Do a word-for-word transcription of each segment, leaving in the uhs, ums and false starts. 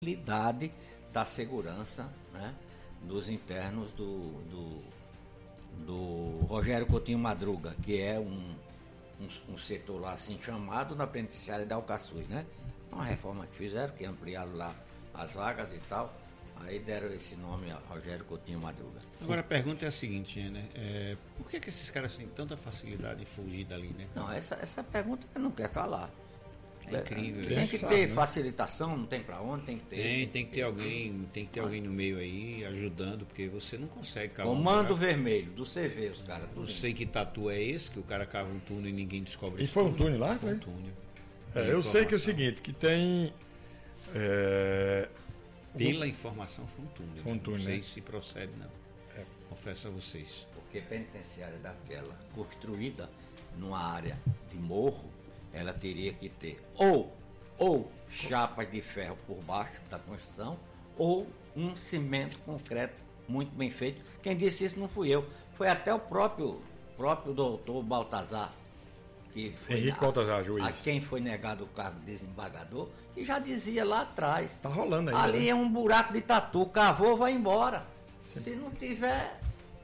possibilidade da segurança, né, dos internos do, do, do Rogério Coutinho Madruga, que é um, um, um setor lá assim chamado na penitenciária da Alcaçuz, né? Uma reforma que fizeram, que ampliaram lá as vagas e tal, aí deram esse nome a Rogério Coutinho Madruga. Agora a pergunta é a seguinte, né? É, por que, que esses caras têm tanta facilidade em fugir dali, né? Não, essa, essa pergunta que não quer calar. É incrível. Tem que ter facilitação, não tem pra onde, tem que ter. Tem, tem que ter alguém, tem que ter alguém no meio aí ajudando, porque você não consegue cavar. Comando um Vermelho, do C V, os caras. Não sei que tatu é esse, que o cara cava um túnel e ninguém descobre. E foi um túnel lá? Foi um túnel. É, eu sei que é o seguinte, que tem. É... Pela informação foi um túnel. Foi um túnel, não sei né? se procede, não. É. Confesso a vocês. Porque penitenciária daquela, construída numa área de morro, ela teria que ter ou, ou chapas de ferro por baixo da construção, ou um cimento concreto muito bem feito. Quem disse isso não fui eu, foi até o próprio, próprio doutor Baltazar, que foi Henrique a, Baltazar, juiz. a quem foi negado o cargo de desembargador, e já dizia lá atrás. Tá rolando aí. Ali né? é um buraco de tatu, cavou, vai embora. Sim. Se não tiver...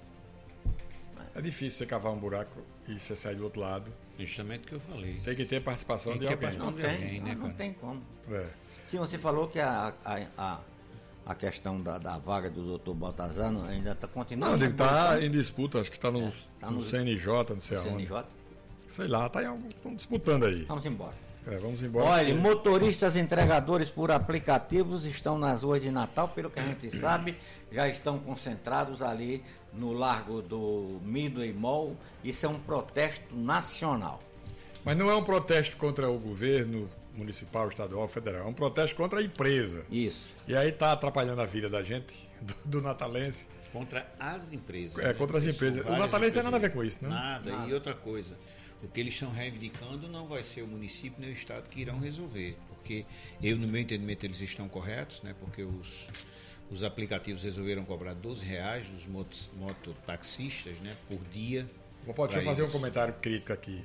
É difícil você cavar um buraco e você sair do outro lado. Justamente o que eu falei. Tem que ter participação Tem de que alguém. ter Não de tem, alguém, né, não, cara? não tem como. É. Sim, você falou que a, a, a, a questão da, da vaga do doutor Baltazar não- ainda está continuando. Não, ele está né? em disputa, acho que está no, É, tá no no- C N J, não sei C N aonde. J. Sei lá, tá em algum, estão disputando aí. Vamos embora. É, vamos embora. Olha, porque- motoristas entregadores por aplicativos estão nas ruas de Natal, pelo que a gente sabe, já estão concentrados ali no Largo do Midway Mall. Isso é um protesto nacional. Mas não é um protesto contra o governo municipal, estadual, federal. É um protesto contra a empresa. Isso. E aí está atrapalhando a vida da gente, do, do natalense. Contra as empresas. É, contra as São empresas. O várias natalense não tem nada a ver empresas. com isso, né? Nada. Nada. E outra coisa, o que eles estão reivindicando não vai ser o município nem o estado que irão resolver. Porque eu, no meu entendimento, eles estão corretos, né? Porque os, os aplicativos resolveram cobrar doze reais dos motos, mototaxistas, né? Por dia. Bom, pode deixa eu pra fazer um eles. comentário crítico aqui.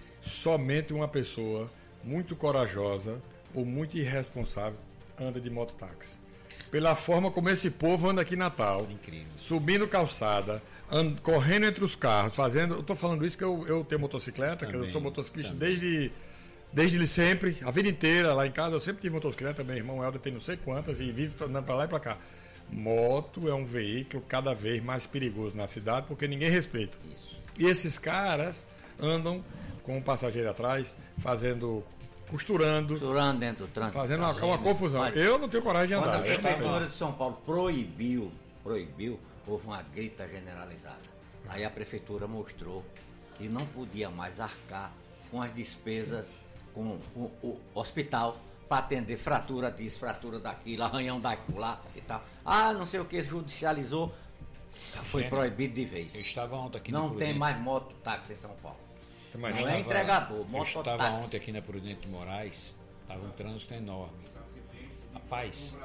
Somente uma pessoa muito corajosa ou muito irresponsável anda de mototáxi. Pela forma como esse povo anda aqui em Natal. Incrível. Subindo calçada, and, correndo entre os carros, fazendo. Eu estou falando isso que eu, eu tenho motocicleta, que eu Também, sou motociclista também. desde, desde sempre, a vida inteira. Lá em casa eu sempre tive motocicleta, meu irmão Helder tem não sei quantas e vive andando para lá e para cá. Moto é um veículo cada vez mais perigoso na cidade porque ninguém respeita. Isso. E esses caras andam com o passageiro atrás, fazendo, costurando, Costurando dentro do trânsito. fazendo uma, uma confusão. Olha, Eu não tenho coragem de Quando a andar. eu não Prefeitura tenho. de São Paulo proibiu, proibiu, houve uma grita generalizada. Aí a Prefeitura mostrou que não podia mais arcar com as despesas com o, o hospital para atender fratura disso, fratura daquilo, arranhão daquilo lá e tal. Ah, não sei o que, judicializou, foi Gente, proibido de vez. Eu estava ontem aqui na Não tem Prudente. mais moto táxi em São Paulo. Mas Não é estava- entregador, Eu estava mototáxi. ontem aqui na Prudente de Moraes, estava um trânsito enorme. Rapaz.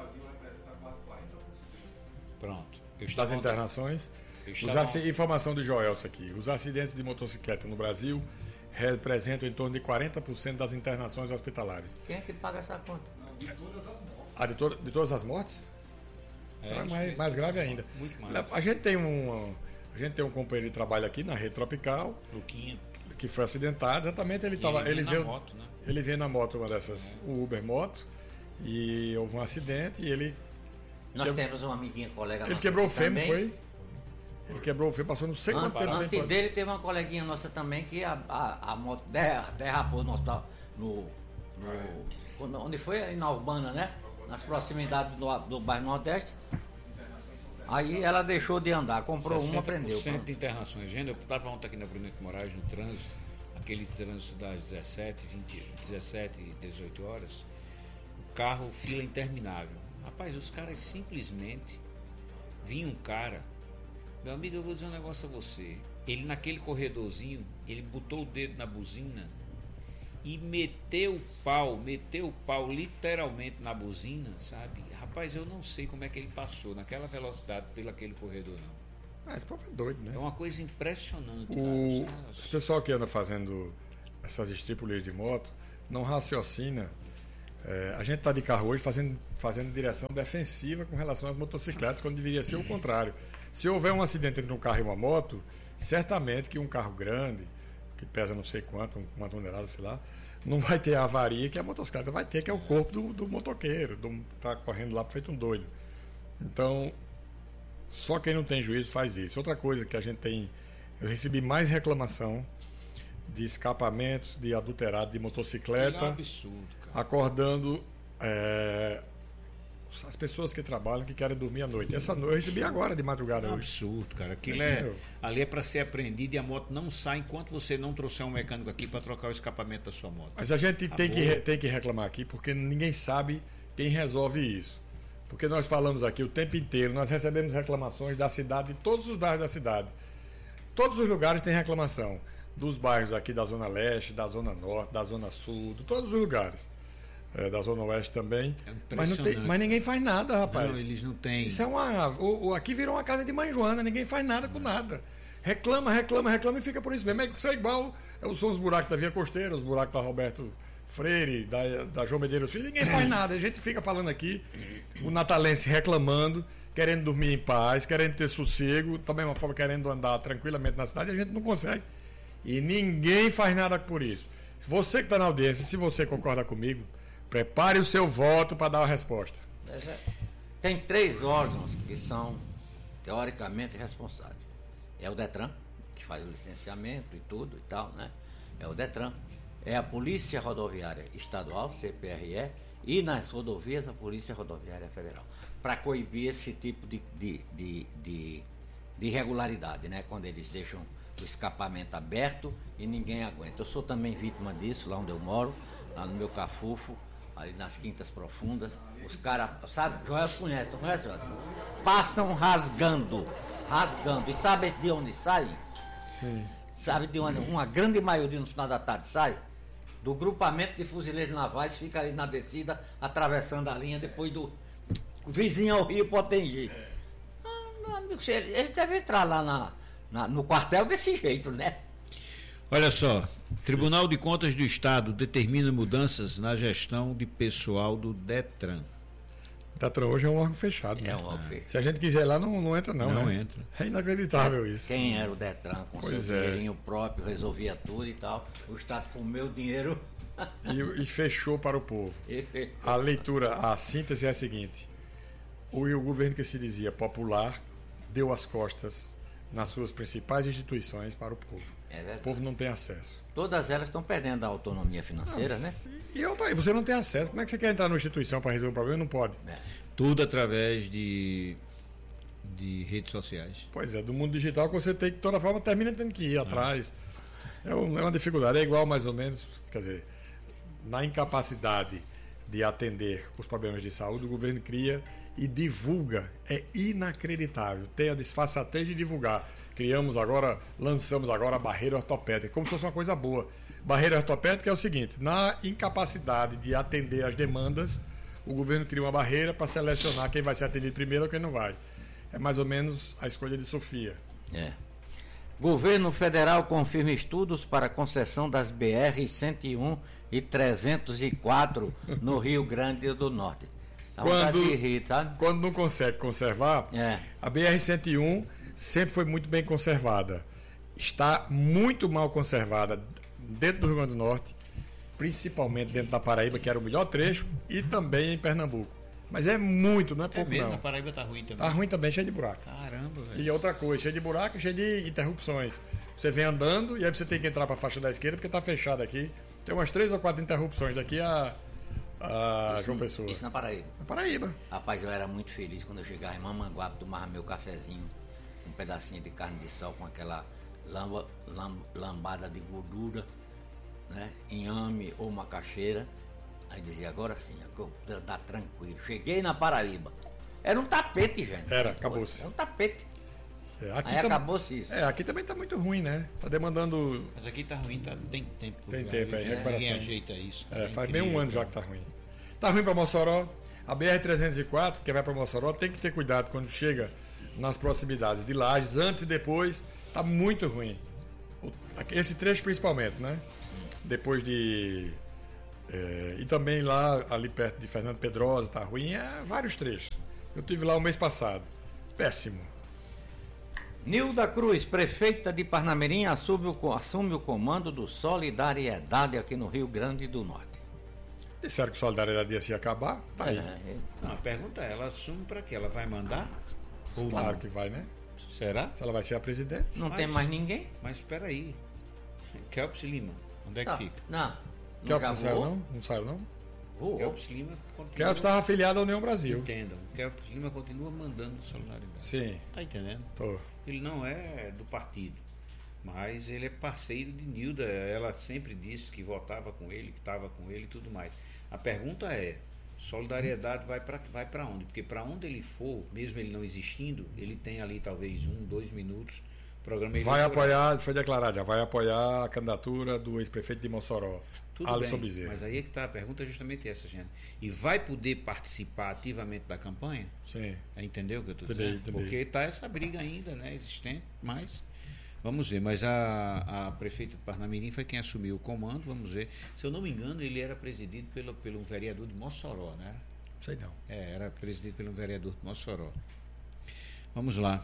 Pronto. Eu das estava ontem- internações. Eu Os estava- aci- Informação do Joelso aqui. Os acidentes de motocicleta no Brasil representam em torno de quarenta por cento das internações hospitalares. Quem é que paga essa conta? Ah, de, to- de todas as mortes? É, Então é isso mais, aí. mais grave ainda. Muito mais. A gente tem um, a gente tem um companheiro de trabalho aqui na Rede Tropical Luquinha. que foi acidentado. Exatamente, ele E estava, ele ele veio veio, na moto, né? ele veio na moto, uma dessas, o Uber moto, e houve um acidente e ele Nós Que- temos uma amiguinha, colega ele nossa quebrou o aqui fêmur, também. foi? Ele quebrou o fêmur, passou não sei quanto Antes, tempo sem antes poder. dele teve uma coleguinha nossa também que a, a, a moto der- derrapou no hospital, no, no- quando- onde foi? Aí na Urbana, né? Nas proximidades do, do bairro Nordeste. Aí ela deixou de andar, comprou uma, prendeu. sessenta por cento de internações. Gente, eu estava ontem aqui na Prudente de Moraes no trânsito, aquele trânsito das dezessete, vinte, dezessete e dezoito horas, o carro, fila interminável. Rapaz, os caras simplesmente vinha um cara, meu amigo, eu vou dizer um negócio a você. Ele naquele corredorzinho, ele botou o dedo na buzina e meteu o pau, meteu o pau literalmente na buzina, sabe? Rapaz, eu não sei como é que ele passou naquela velocidade pelo aquele corredor, não. Ah, esse povo é doido, né? É uma coisa impressionante, O, cara. esse pessoal que anda fazendo essas estripulias de moto não raciocina É, a gente está de carro hoje fazendo, fazendo direção defensiva com relação às motocicletas, quando deveria ser o contrário. Se houver um acidente entre um carro e uma moto, certamente que um carro grande, que pesa não sei quanto, uma tonelada, sei lá, não vai ter a avaria que a motocicleta vai ter, que é o corpo do, do motoqueiro, do, tá correndo lá feito um doido. Então, só quem não tem juízo faz isso. Outra coisa que a gente tem, eu recebi mais reclamação de escapamentos, de adulterado de motocicleta, É um absurdo, cara. acordando é, as pessoas que trabalham, que querem dormir à noite. Essa noite eu recebi agora de madrugada É um hoje. absurdo, cara. Aquilo é, Entendeu? ali é para ser apreendido e a moto não sai enquanto você não trouxer um mecânico aqui para trocar o escapamento da sua moto. Mas a gente tem Acabou. que, re- tem que reclamar aqui, porque ninguém sabe quem resolve isso. Porque nós falamos aqui o tempo inteiro, nós recebemos reclamações da cidade, de todos os bairros da cidade. Todos os lugares têm reclamação. Dos bairros aqui da Zona Leste, da Zona Norte, da Zona Sul, de todos os lugares. É, da Zona Oeste também. É mas, não tem, impressionante. mas ninguém faz nada, rapaz. Não, eles não têm. Isso é uma. O, o- aqui virou uma casa de mãe Joana, ninguém faz nada com nada. Reclama, reclama, reclama e fica por isso mesmo. É isso é igual. é, São os buracos da Via Costeira, os buracos da Roberto Freire, da, da João Medeiros Filho, ninguém faz nada. A gente fica falando aqui, o natalense reclamando, querendo dormir em paz, querendo ter sossego, da mesma forma querendo andar tranquilamente na cidade, a gente não consegue. E ninguém faz nada por isso. Você que está na audiência, se você concorda comigo, prepare o seu voto para dar a resposta. Mas é- Tem três órgãos que são teoricamente responsáveis. É o DETRAN, que faz o licenciamento e tudo e tal, né? É o DETRAN. É a Polícia Rodoviária Estadual, C P R E, e nas rodovias a Polícia Rodoviária Federal. Para coibir esse tipo de, de, de, de, de irregularidade, né? Quando eles deixam o escapamento aberto e ninguém aguenta. Eu sou também vítima disso, lá onde eu moro, lá no meu Cafufo, ali nas Quintas Profundas. Os caras, sabe, Joel conhece, não conhece, Joel? Passam rasgando, rasgando. E sabe de onde saem? Sim. Sabe de onde? Uma grande maioria no final da tarde sai? Do grupamento de fuzileiros navais, fica ali na descida, atravessando a linha, depois do vizinho ao Rio Potengi. Ah, meu amigo, eles eles devem entrar lá na, na- no quartel desse jeito, né? Olha só, Tribunal de Contas do Estado determina mudanças na gestão de pessoal do DETRAN. Detran hoje é um órgão fechado. É né? um órgão. Se a gente quiser ir lá, não, não entra, não. Não né? entra. É inacreditável isso. Quem era o Detran com Pois seu é. dinheirinho próprio, resolvia tudo e tal. O Estado com o meu dinheiro. E, e fechou para o povo. A leitura, a síntese é a seguinte: o, o governo que se dizia popular deu as costas nas suas principais instituições para o povo. É O verdade. povo não tem acesso. Todas elas estão perdendo a autonomia financeira, né? E outra, você não tem acesso. Como é que você quer entrar numa instituição para resolver um problema? Não pode. É. Tudo através de, de redes sociais. Pois é, do mundo digital que você tem que, de toda forma, termina tendo que ir atrás. É, um- é uma dificuldade. É igual, mais ou menos, quer dizer, na incapacidade de atender os problemas de saúde, o governo cria e divulga. É inacreditável. Tem a disfarçatez de divulgar. Criamos agora, lançamos agora a barreira ortopédica, como se fosse uma coisa boa. Barreira ortopédica é o seguinte: na incapacidade de atender as demandas, o governo cria uma barreira para selecionar quem vai ser atendido primeiro ou quem não vai. É mais ou menos a escolha de Sofia. É. Governo Federal confirma estudos para concessão das B R cento e um e trezentos e quatro no Rio Grande do Norte. Dá vontade Quando- de rir, sabe? Quando não consegue conservar, É. a B R cento e um sempre foi muito bem conservada. Está muito mal conservada dentro do Rio Grande do Norte, principalmente dentro da Paraíba, que era o melhor trecho, e também em Pernambuco. Mas é muito, não é É pouco mesmo, não. a Paraíba tá ruim também. Tá ruim também, cheio de buraco. Caramba, velho. E outra coisa, cheio de buraco e cheio de interrupções. Você vem andando e aí você tem que entrar para a faixa da esquerda porque tá fechado aqui. Tem umas três ou quatro interrupções daqui a, a João Pessoa. Isso na Paraíba. Na Paraíba. Rapaz, eu era muito feliz quando eu chegava em Mamanguape, tomava meu cafezinho, um pedacinho de carne de sol com aquela lamba, lam- lambada de gordura, né? Inhame ou macaxeira. Aí dizia, agora sim, agora dá tranquilo. Cheguei na Paraíba. Era um tapete, gente. Era, acabou-se. Era um tapete. É, aqui Aí tam- acabou-se isso. É, aqui também tá muito ruim, né? Tá demandando. Mas aqui tá ruim, tá, tem tempo. Tem lugar, tempo, é, viu? recuperação. Ninguém ajeita isso. cara, É, faz incrível, bem um ano já cara. que tá ruim. Tá ruim para Mossoró. A B R trezentos e quatro, que vai para Mossoró, tem que ter cuidado quando chega nas proximidades de Lages, antes e depois. Tá muito ruim. O- Esse trecho principalmente, né? Depois de É, e também lá, ali perto de Fernando Pedrosa, tá ruim, é vários trechos. Eu tive lá o mês passado. Péssimo. Nilda Cruz, prefeita de Parnamirim, assume o, assume o comando do Solidariedade aqui no Rio Grande do Norte. Disseram que Solidariedade ia se acabar, tá aí. É, Não, a pergunta é, ela assume para quê? Ela vai mandar? Ou Claro não? que vai, né? Será? Se ela vai ser a presidente. não Mas- tem mais ninguém? Mas espera aí. Kelps Lima, onde é que Tá. fica? Não. Kelps Não não já saiu, voou? não? Não saiu, não? Voou. Kelps Lima continua... Kelps estava afiliado à União Brasil. Entendam, Kelps Lima continua mandando solidariedade. Sim, Tá entendendo? tô. Ele não é do partido, mas ele é parceiro de Nilda. Ela sempre disse que votava com ele, que estava com ele e tudo mais. A pergunta é, solidariedade vai para vai para onde? Porque para onde ele for, mesmo ele não existindo, ele tem ali talvez um, dois minutos, programa Vai eleitoral. apoiar, foi declarado já, vai apoiar a candidatura do ex-prefeito de Mossoró, Tudo Alisson bem, Bezerra. mas aí é que está a pergunta, é justamente essa, gente. E vai poder participar ativamente da campanha? Sim. Entendeu o que eu estou Entendi, dizendo? entendi. Porque está essa briga ainda, né, existente, mas vamos ver. Mas a, a prefeita de Parnamirim foi quem assumiu o comando, vamos ver. Se eu não me engano, ele era presidido pelo, pelo vereador de Mossoró, né? Sei não. É, era presidido pelo vereador de Mossoró. Vamos lá.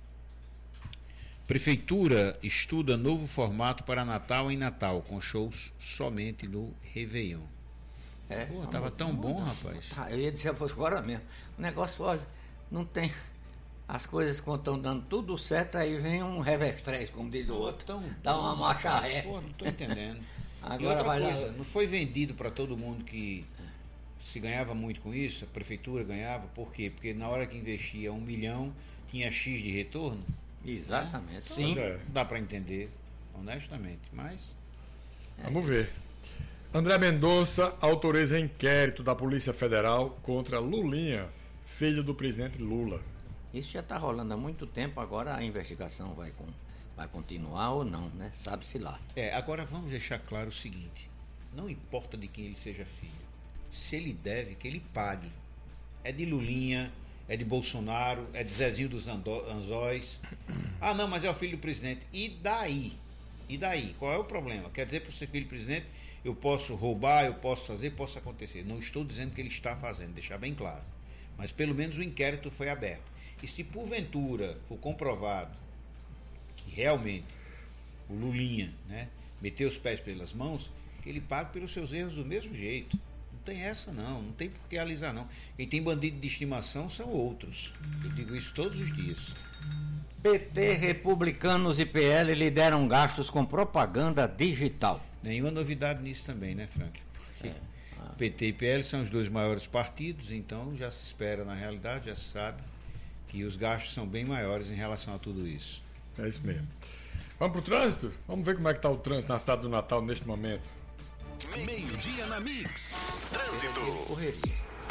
Prefeitura estuda novo formato para Natal em Natal, com shows somente no Réveillon. É, Pô, tava tão bom, rapaz. Ah, eu ia dizer agora mesmo. O negócio, olha, não tem. As coisas quando estão dando tudo certo, aí vem um revestrez, como diz o outro. Tão Dá bom, uma marcha rapaz. ré. Pô, não estou entendendo. Agora e outra vai lá- coisa, não foi vendido para todo mundo que se ganhava muito com isso, a prefeitura ganhava, por quê? Porque na hora que investia um milhão, tinha X de retorno. Exatamente. Então, Sim. Pois é. Dá para entender, honestamente, mas Vamos ver. André Mendonça autoriza inquérito da Polícia Federal contra Lulinha, filho do presidente Lula. Isso já está rolando há muito tempo, agora a investigação vai, com, vai continuar ou não, né? Sabe-se lá. é, agora vamos deixar claro o seguinte, não importa de quem ele seja filho, se ele deve, que ele pague. É de Lulinha, é de Bolsonaro, é de Zezinho dos Ando- Anzóis. Ah, não, mas é o filho do presidente. E daí? E daí? Qual é o problema? Quer dizer, para ser filho do presidente, eu posso roubar, eu posso fazer, posso acontecer. Não estou dizendo que ele está fazendo, deixar bem claro. Mas pelo menos o inquérito foi aberto. E se porventura for comprovado que realmente o Lulinha, né, meteu os pés pelas mãos, que ele pague pelos seus erros do mesmo jeito. Não tem essa não, não tem por que alisar não. Quem tem bandido de estimação são outros. Eu digo isso todos os dias. P T, Republicanos e P L lideram gastos com propaganda digital. Nenhuma novidade nisso também, né, Frank? Porque P T e P L são os dois maiores partidos, então já se espera na realidade, já se sabe que os gastos são bem maiores em relação a tudo isso. É isso mesmo. Vamos pro trânsito? Vamos ver como é que está o trânsito na cidade do Natal neste momento. Meio-dia na Mix. Trânsito. Correria.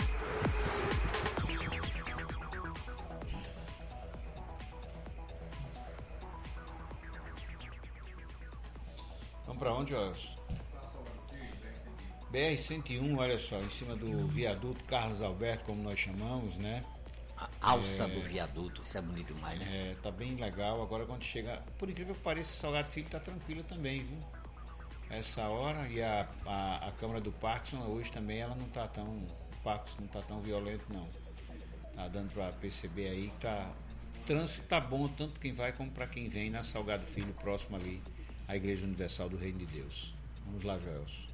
Vamos para onde, Jorge? B R cento e um, olha só, em cima do viaduto Carlos Alberto, como nós chamamos, né? A alça do viaduto, isso é bonito demais, né? É, tá bem legal. Agora quando chegar, por incrível que pareça, Salgado Filho tá tranquila também, viu? Essa hora e a, a, a Câmara do Parkinson hoje também ela não tá tão. O Parkinson não tá tão violento não. Tá dando para perceber aí que tá. O trânsito tá bom, tanto quem vai como para quem vem na Salgado Filho, próximo ali à Igreja Universal do Reino de Deus. Vamos lá, Joelson.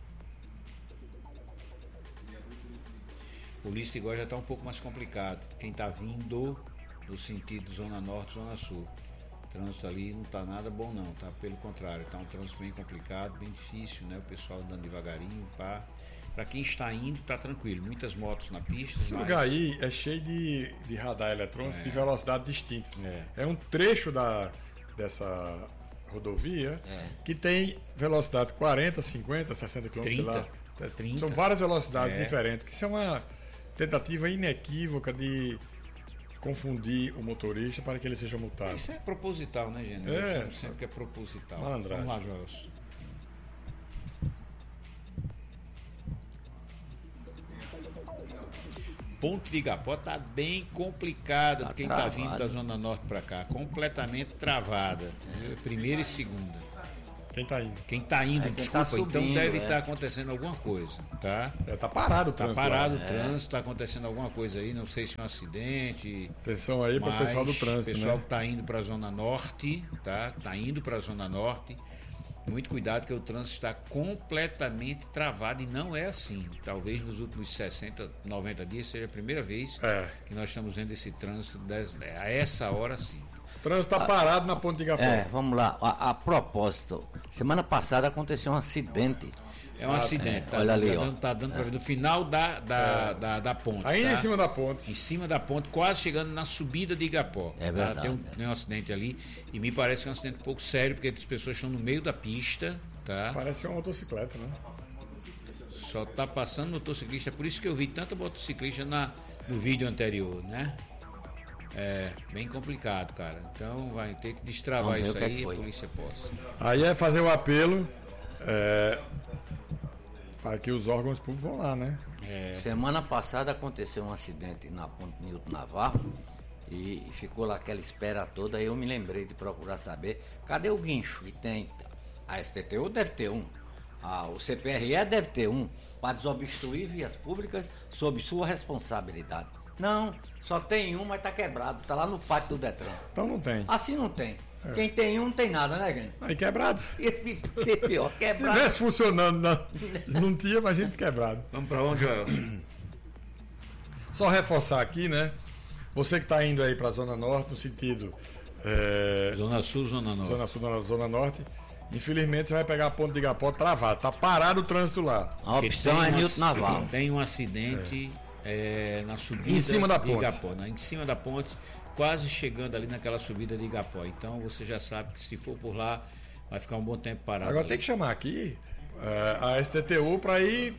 O Lista igual já está um pouco mais complicado. Quem está vindo no sentido Zona Norte, Zona Sul. O trânsito ali não está nada bom não, tá? Pelo contrário, está um trânsito bem complicado, bem difícil, né? O pessoal andando devagarinho, pá. Para quem está indo, está tranquilo. Muitas motos na pista. Esse mas... lugar aí é cheio de, de radar eletrônico É. de velocidades distintas. É. É um trecho da, dessa rodovia É. que tem velocidade quarenta, cinquenta, sessenta quilômetros, sei trinta, lá. É, trinta. São várias velocidades É. diferentes, que isso é uma tentativa inequívoca de confundir o motorista para que ele seja multado. Isso é proposital, né, gente? É. Nós sabemos sempre que é proposital. Malandragem. Vamos lá, Joelson. Ponte de Igapó tá bem complicado Tá para quem está travado. vindo da Zona Norte para cá. Completamente travada. Primeira e segunda. Quem tá indo? Quem está indo, É, quem desculpa, tá subindo, então deve é. estar acontecendo alguma coisa, tá? É, tá parado o Tá trânsito. parado lá. o trânsito, está acontecendo alguma coisa aí, não sei se é um acidente. Atenção aí para o Mas pessoal do trânsito, pessoal né? que está indo para a Zona Norte, tá? Tá indo para a Zona Norte. Muito cuidado que o trânsito está completamente travado e não é assim. Talvez nos últimos sessenta, noventa dias seja a primeira vez É. que nós estamos vendo esse trânsito des- a essa hora sim. O trânsito tá parado na Ponte de Igapó. É, vamos lá. A, a propósito, semana passada aconteceu um acidente. É um acidente, tá, olha ali, tá ó. dando, tá dando para ver no final da, da, da, da ponte. Ainda tá? em cima da ponte. Em cima da ponte, quase chegando na subida de Igapó. É tá? verdade, Tem, um, é. tem um acidente ali e me parece que é um acidente um pouco sério, porque as pessoas estão no meio da pista, tá? Parece uma motocicleta, né? Só tá passando motociclista, é por isso que eu vi tanta motociclista na, no vídeo anterior, né? É bem complicado, cara. Então vai ter que destravar Vamos ver isso o que é que aí e a foi. polícia possa. Aí é fazer o apelo é, para que os órgãos públicos vão lá, né? Semana passada aconteceu um acidente na ponte Nilton Navarro e ficou lá aquela espera toda. Aí eu me lembrei de procurar saber cadê o guincho que tem. A S T T U deve ter um, a, o C P R E deve ter um, para desobstruir vias públicas sob sua responsabilidade. Não, só tem um, mas tá quebrado, tá lá no pátio do Detran. Então não tem. Assim não tem. Quem tem um não tem nada, né, gente? Aí quebrado. E, e, e pior, Se quebrado. tivesse funcionando, não, não tinha, mas a gente quebrado. Vamos pra onde, Joel? Só reforçar aqui, né? Você que está indo aí para a Zona Norte, no sentido é, Zona Sul, Zona Norte. Zona Sul, Zona, Zona Norte, infelizmente você vai pegar a ponte de Igapó travado. Tá parado o trânsito lá. A opção é um Nilton ac- Navarro. Tem um acidente é, na subida Em cima da de ponte. Igapó, né? Em cima da ponte, quase chegando ali naquela subida de Igapó. Então você já sabe que se for por lá, vai ficar um bom tempo parado. Agora ali. tem que chamar aqui é, a S T T U para ir.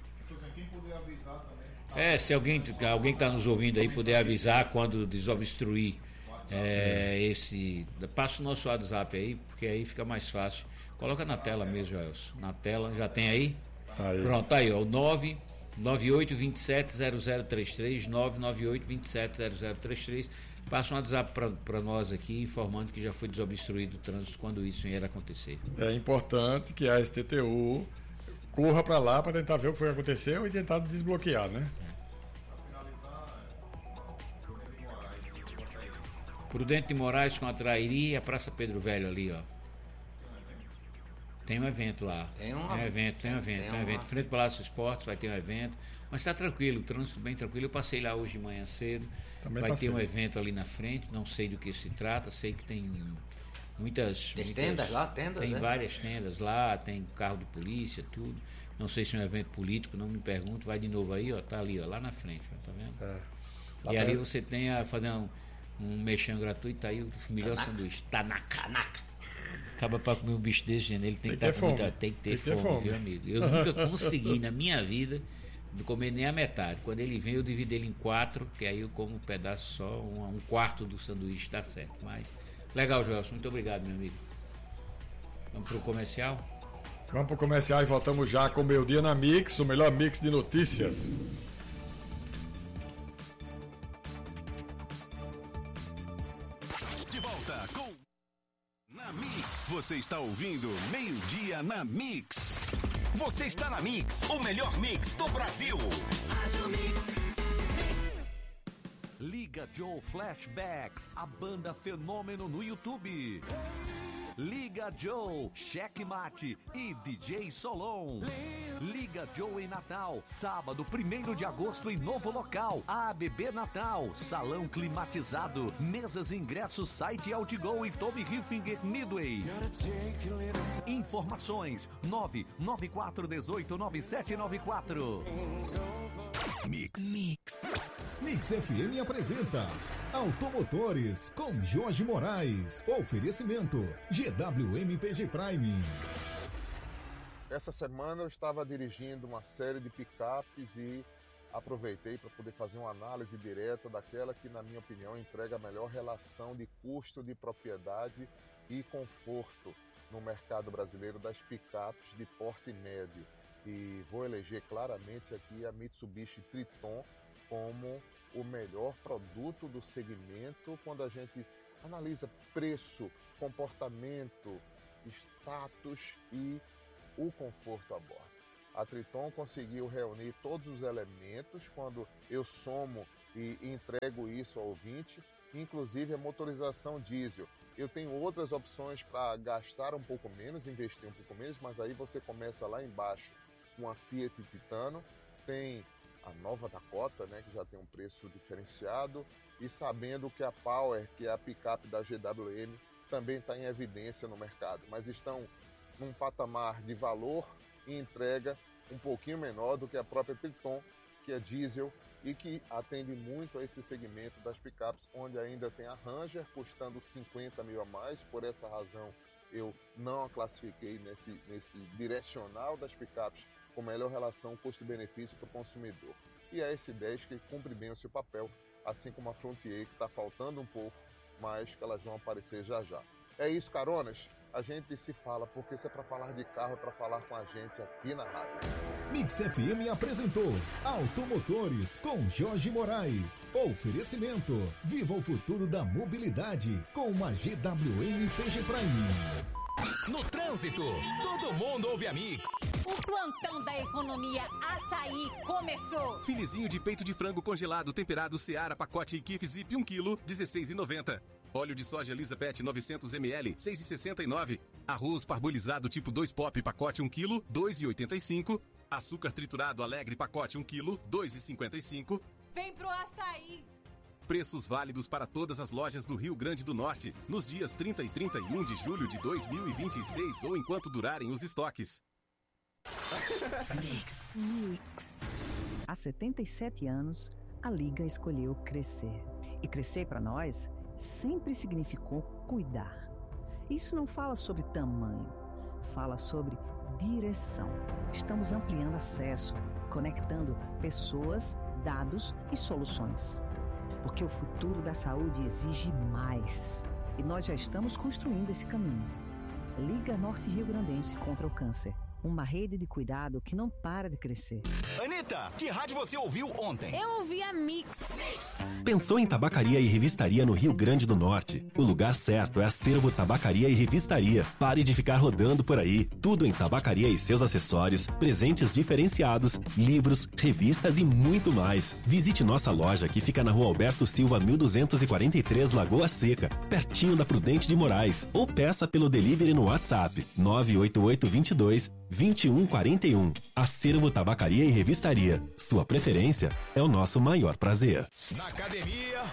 É, se alguém alguém que está nos ouvindo aí puder avisar quando desobstruir é, esse. Passa o nosso WhatsApp aí, porque aí fica mais fácil. Coloca na tela mesmo, Elson. Na tela, já tem aí? Tá aí. Pronto, tá aí, ó. O nove nove oito dois sete zero zero três três, nove nove oito dois sete zero zero três três. Passa um WhatsApp para nós aqui, informando que já foi desobstruído o trânsito quando isso vier acontecer. É importante que a S T T U corra para lá para tentar ver o que foi que aconteceu e tentar desbloquear, né? Prudente de Moraes com a Trairi e a Praça Pedro Velho ali, ó. Tem um evento lá. Tem um- Tem um evento, tem um evento, tem um uma- evento. Frente ao Palácio Esportes vai ter um evento. Mas está tranquilo, o trânsito bem tranquilo. Eu passei lá hoje de manhã cedo. Também vai passei. ter um evento ali na frente, não sei do que se trata, sei que tem muitas. Tem muitas- tendas lá, tendas, Tem né? várias tendas lá, tem carro de polícia, tudo. Não sei se é um evento político, não me pergunto. Vai de novo aí, ó, tá ali, ó, lá na frente, ó, tá vendo? É. Lá E ali perto. você tem a fazer um, um mexão gratuito, aí o melhor Tanaka. sanduíche. Tanaka. Acaba pra comer um bicho desse gênero, ele tem, Tem que que estar ter com muita. fome. Tem que ter Tem que ter fome, fome. viu, amigo? Eu nunca consegui na minha vida comer nem a metade. Quando ele vem, eu divido ele em quatro, que aí eu como um pedaço só, um, um quarto do sanduíche, dá certo. Mas legal, Joelson, muito obrigado, meu amigo. Vamos pro comercial? Vamos pro comercial e voltamos já com o Meio Dia na Mix, o melhor mix de notícias. De volta com na Mix. Você está ouvindo Meio Dia na Mix. Você está na Mix, o melhor mix do Brasil. Liga Joe Flashbacks, a banda Fenômeno no YouTube. Liga Joe, Checkmate e D J Solon. Liga Joe em Natal, sábado, primeiro de agosto em novo local. A B B Natal, salão climatizado, mesas e ingressos, site Outgo e Tommy Hilfiger Midway. Informações nove nove quatro um oito nove sete nove quatro. Mix. Mix F M apresenta Automotores com Jorge Moraes. Oferecimento G W M P G Prime. Essa semana eu estava dirigindo uma série de picapes e aproveitei para poder fazer uma análise direta daquela que, na minha opinião, entrega a melhor relação de custo de propriedade e conforto no mercado brasileiro das picapes de porte médio. E vou eleger claramente aqui a Mitsubishi Triton como o melhor produto do segmento quando a gente analisa preço, comportamento, status e o conforto a bordo. A Triton conseguiu reunir todos os elementos quando eu somo e entrego isso ao ouvinte, inclusive a motorização diesel. Eu tenho outras opções para gastar um pouco menos, investir um pouco menos, mas aí você começa lá embaixo com a Fiat Titano, tem a nova Dakota, né, que já tem um preço diferenciado, e sabendo que a Power, que é a picape da G W M, também está em evidência no mercado, mas estão num patamar de valor e entrega um pouquinho menor do que a própria Triton, que é diesel e que atende muito a esse segmento das picapes, onde ainda tem a Ranger custando cinquenta mil a mais. Por essa razão, eu não a classifiquei nesse, nesse direcional das picapes com melhor relação custo-benefício para o consumidor. E a S dez que cumpre bem o seu papel, assim como a Frontier, que está faltando um pouco, mas que elas vão aparecer já já. É isso, caronas. A gente se fala, porque se é para falar de carro, é para falar com a gente aqui na rádio. Mix F M apresentou Automotores com Jorge Moraes. Oferecimento: viva o futuro da mobilidade com uma G W M P G Prime. No trânsito, todo mundo ouve a Mix. O plantão da economia Açaí começou. Filezinho de peito de frango congelado temperado Seara pacote Equipe Zip um quilo, dezesseis reais e noventa centavos. Óleo de soja Lisa Pet novecentos mililitros, seis reais e sessenta e nove centavos. Arroz parbolizado tipo dois pop pacote um quilo, dois reais e oitenta e cinco centavos. Açúcar triturado Alegre pacote um quilo, dois reais e cinquenta e cinco centavos. Vem pro Açaí. Preços válidos para todas as lojas do Rio Grande do Norte, nos dias trinta e trinta e um de julho de dois mil e vinte e seis ou enquanto durarem os estoques. Mix. Mix. Há setenta e sete anos, a Liga escolheu crescer. E crescer para nós sempre significou cuidar. Isso não fala sobre tamanho, fala sobre direção. Estamos ampliando acesso, conectando pessoas, dados e soluções. Porque o futuro da saúde exige mais. E nós já estamos construindo esse caminho. Liga Norte Rio Grandense contra o Câncer. Uma rede de cuidado que não para de crescer. Anitta, que rádio você ouviu ontem? Eu ouvi a Mix. Pensou em tabacaria e revistaria no Rio Grande do Norte? O lugar certo é Acervo Tabacaria e Revistaria. Pare de ficar rodando por aí. Tudo em tabacaria e seus acessórios, presentes diferenciados, livros, revistas e muito mais. Visite nossa loja que fica na Rua Alberto Silva, mil duzentos e quarenta e três, Lagoa Seca, pertinho da Prudente de Moraes. Ou peça pelo delivery no WhatsApp nove oito oito, dois dois, vinte e um quarenta e um. Acervo Tabacaria e Revistaria. Sua preferência é o nosso maior prazer. Na academia,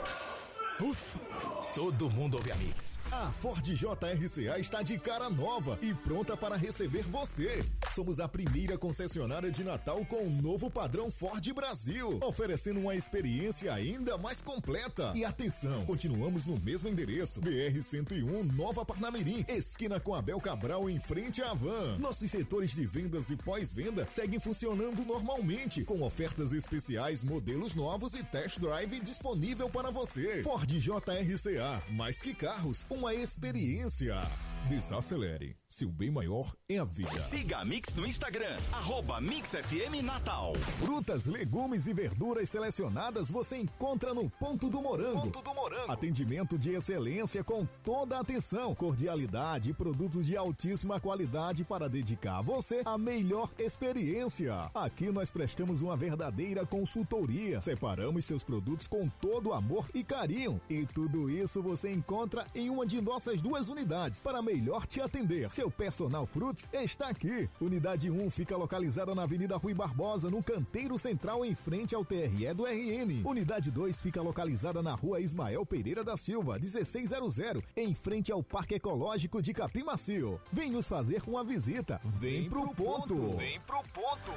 ufa, todo mundo ouve a Mix. A Ford J R C A está de cara nova e pronta para receber você. Somos a primeira concessionária de Natal com o novo padrão Ford Brasil, oferecendo uma experiência ainda mais completa. E atenção, continuamos no mesmo endereço, B R cento e um, Nova Parnamirim, esquina com Abel Cabral, em frente à Van. Nossos setores de vendas e pós-venda seguem funcionando normalmente, com ofertas especiais, modelos novos e test drive disponível para você. Ford J R C A, mais que carros, uma experiência. Desacelere. Seu bem maior é a vida. Siga a Mix no Instagram, arroba Mix F M Natal. Frutas, legumes e verduras selecionadas você encontra no Ponto do Morango. Ponto do Morango. Atendimento de excelência com toda a atenção, cordialidade e produtos de altíssima qualidade para dedicar a você a melhor experiência. Aqui nós prestamos uma verdadeira consultoria. Separamos seus produtos com todo amor e carinho. E tudo isso você encontra em uma de nossas duas unidades para melhor te atender. Seu Personal Fruits está aqui. Unidade um fica localizada na Avenida Rui Barbosa, no Canteiro Central, em frente ao T R E do R N. Unidade dois fica localizada na Rua Ismael Pereira da Silva, dezesseis zero zero, em frente ao Parque Ecológico de Capim Macio. Vem nos fazer uma visita. Vem, Vem pro, pro ponto. ponto. Vem pro ponto.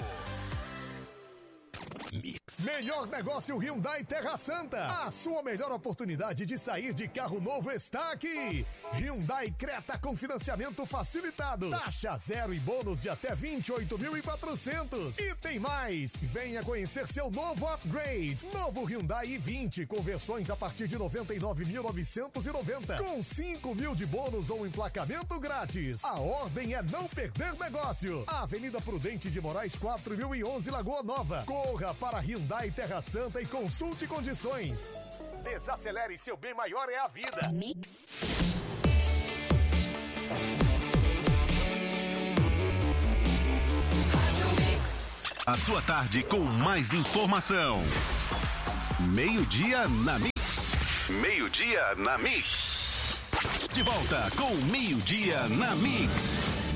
Mix. Melhor negócio Hyundai Terra Santa. A sua melhor oportunidade de sair de carro novo está aqui. Hyundai Creta com financiamento facilitado. Taxa zero e bônus de até vinte e oito mil e quatrocentos. E tem mais. Venha conhecer seu novo upgrade. Novo Hyundai i vinte com versões a partir de noventa e nove mil novecentos e noventa. Com cinco mil de bônus ou emplacamento grátis. A ordem é não perder negócio. Avenida Prudente de Moraes, quatro mil e onze, Lagoa Nova. Corra para Hyundai Terra Santa e consulte condições. Desacelere, seu bem maior é a vida. Mix. A sua tarde com mais informação. Meio-dia na Mix. Meio-dia na Mix. De volta com Meio-dia na Mix.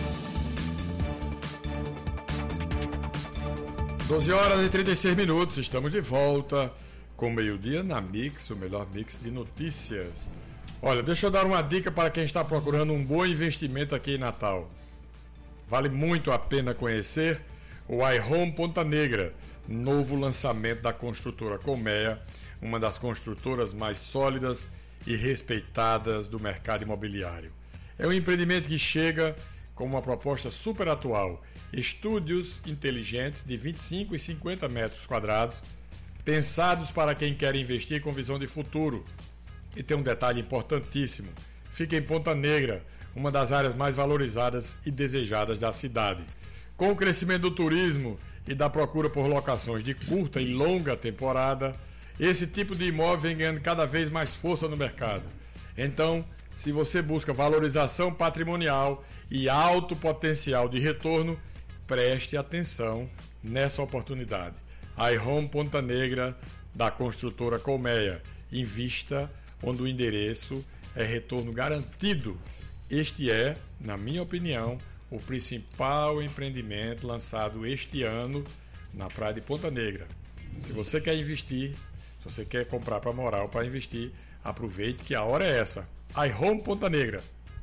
doze horas e trinta e seis minutos, estamos de volta com Meio-dia na Mix, o melhor mix de notícias. Olha, deixa eu dar uma dica para quem está procurando um bom investimento aqui em Natal. Vale muito a pena conhecer o iHome Ponta Negra, novo lançamento da construtora Colmeia, uma das construtoras mais sólidas e respeitadas do mercado imobiliário. É um empreendimento que chega com uma proposta super atual, estúdios inteligentes de vinte e cinco e cinquenta metros quadrados, pensados para quem quer investir com visão de futuro. E tem um detalhe importantíssimo, fica em Ponta Negra, uma das áreas mais valorizadas e desejadas da cidade. Com o crescimento do turismo e da procura por locações de curta e longa temporada, esse tipo de imóvel vem ganhando cada vez mais força no mercado. Então, se você busca valorização patrimonial e alto potencial de retorno, preste atenção nessa oportunidade. iHome Ponta Negra, da construtora Colmeia. Invista onde o endereço é retorno garantido. Este é, na minha opinião, o principal empreendimento lançado este ano na praia de Ponta Negra. Se você quer investir, se você quer comprar para morar ou para investir, aproveite que a hora é essa. iHome Ponta Negra.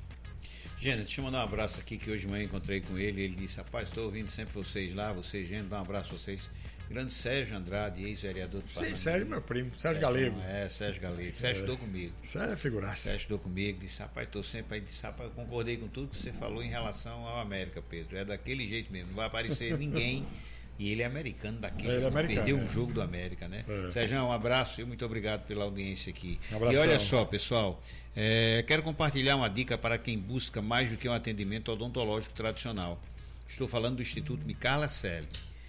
Gente, deixa eu mandar um abraço aqui, que hoje de manhã encontrei com ele. Ele disse: rapaz, estou ouvindo sempre vocês lá, vocês, gente, dá um abraço a vocês. Grande Sérgio Andrade, ex-vereador do Parlamento. Sim, Sérgio, meu primo, Sérgio, Sérgio Galego. É, Sérgio Galego. Sérgio estudou é. comigo. Sérgio é figuraça. Sérgio estudou comigo, disse: rapaz, estou sempre aí, disse: rapaz, eu concordei com tudo que você falou em relação ao América, Pedro. É daquele jeito mesmo, não vai aparecer ninguém. E ele é americano daquele, ele é americano, perdeu é. um jogo do América, né? É. Sérgio, um abraço e muito obrigado pela audiência aqui. Um e olha só, pessoal, é, quero compartilhar uma dica para quem busca mais do que um atendimento odontológico tradicional. Estou falando do Instituto Micarla Celli.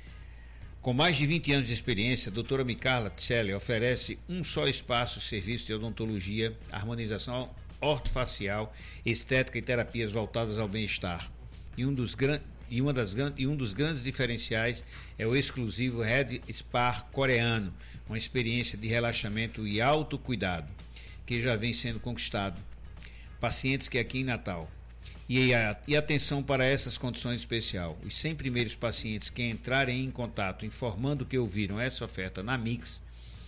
Com mais de vinte anos de experiência, a doutora Micarla Celli oferece um só espaço de serviço de odontologia, harmonização ortofacial, estética e terapias voltadas ao bem-estar. E um dos grandes E, uma das, e um dos grandes diferenciais é o exclusivo Red Spa coreano, uma experiência de relaxamento e autocuidado, que já vem sendo conquistado. Pacientes que aqui em Natal. E, a, e atenção para essas condições especiais. Os cem primeiros pacientes que entrarem em contato informando que ouviram essa oferta na Mix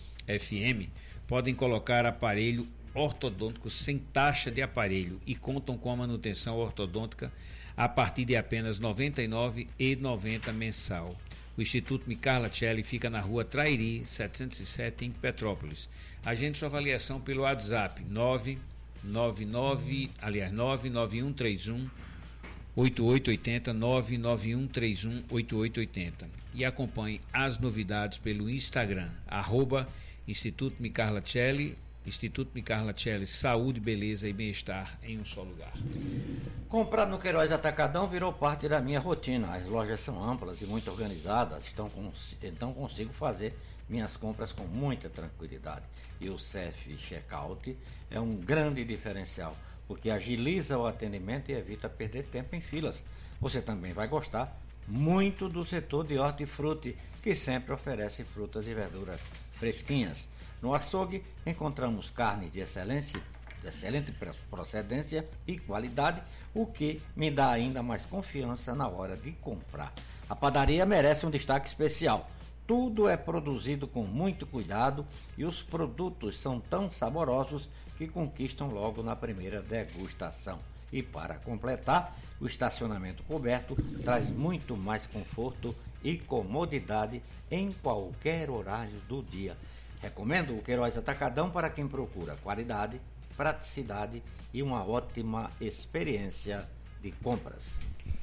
F M, podem colocar aparelho ortodôntico sem taxa de aparelho e contam com a manutenção ortodôntica a partir de apenas noventa e nove reais e noventa centavos mensal. O Instituto Micarla Celli fica na rua Trairi, setecentos e sete, em Petrópolis. Agende sua avaliação pelo WhatsApp nove nove nove, aliás, nove nove um três um oito oito oito zero, nove nove um três um oito oito oito zero. E acompanhe as novidades pelo Instagram, arroba Instituto Micarla Celli, Instituto Micarla Celli, saúde, beleza e bem-estar em um só lugar. Comprar no Queiroz Atacadão virou parte da minha rotina. As lojas são amplas e muito organizadas, então, então consigo fazer minhas compras com muita tranquilidade. E o self-checkout é um grande diferencial, porque agiliza o atendimento e evita perder tempo em filas. Você também vai gostar muito do setor de hortifruti, que sempre oferece frutas e verduras fresquinhas. No açougue, encontramos carnes de excelência, de excelente procedência e qualidade, o que me dá ainda mais confiança na hora de comprar. A padaria merece um destaque especial. Tudo é produzido com muito cuidado e os produtos são tão saborosos que conquistam logo na primeira degustação. E para completar, o estacionamento coberto traz muito mais conforto e comodidade em qualquer horário do dia. Recomendo o Queiroz Atacadão para quem procura qualidade, praticidade e uma ótima experiência de compras.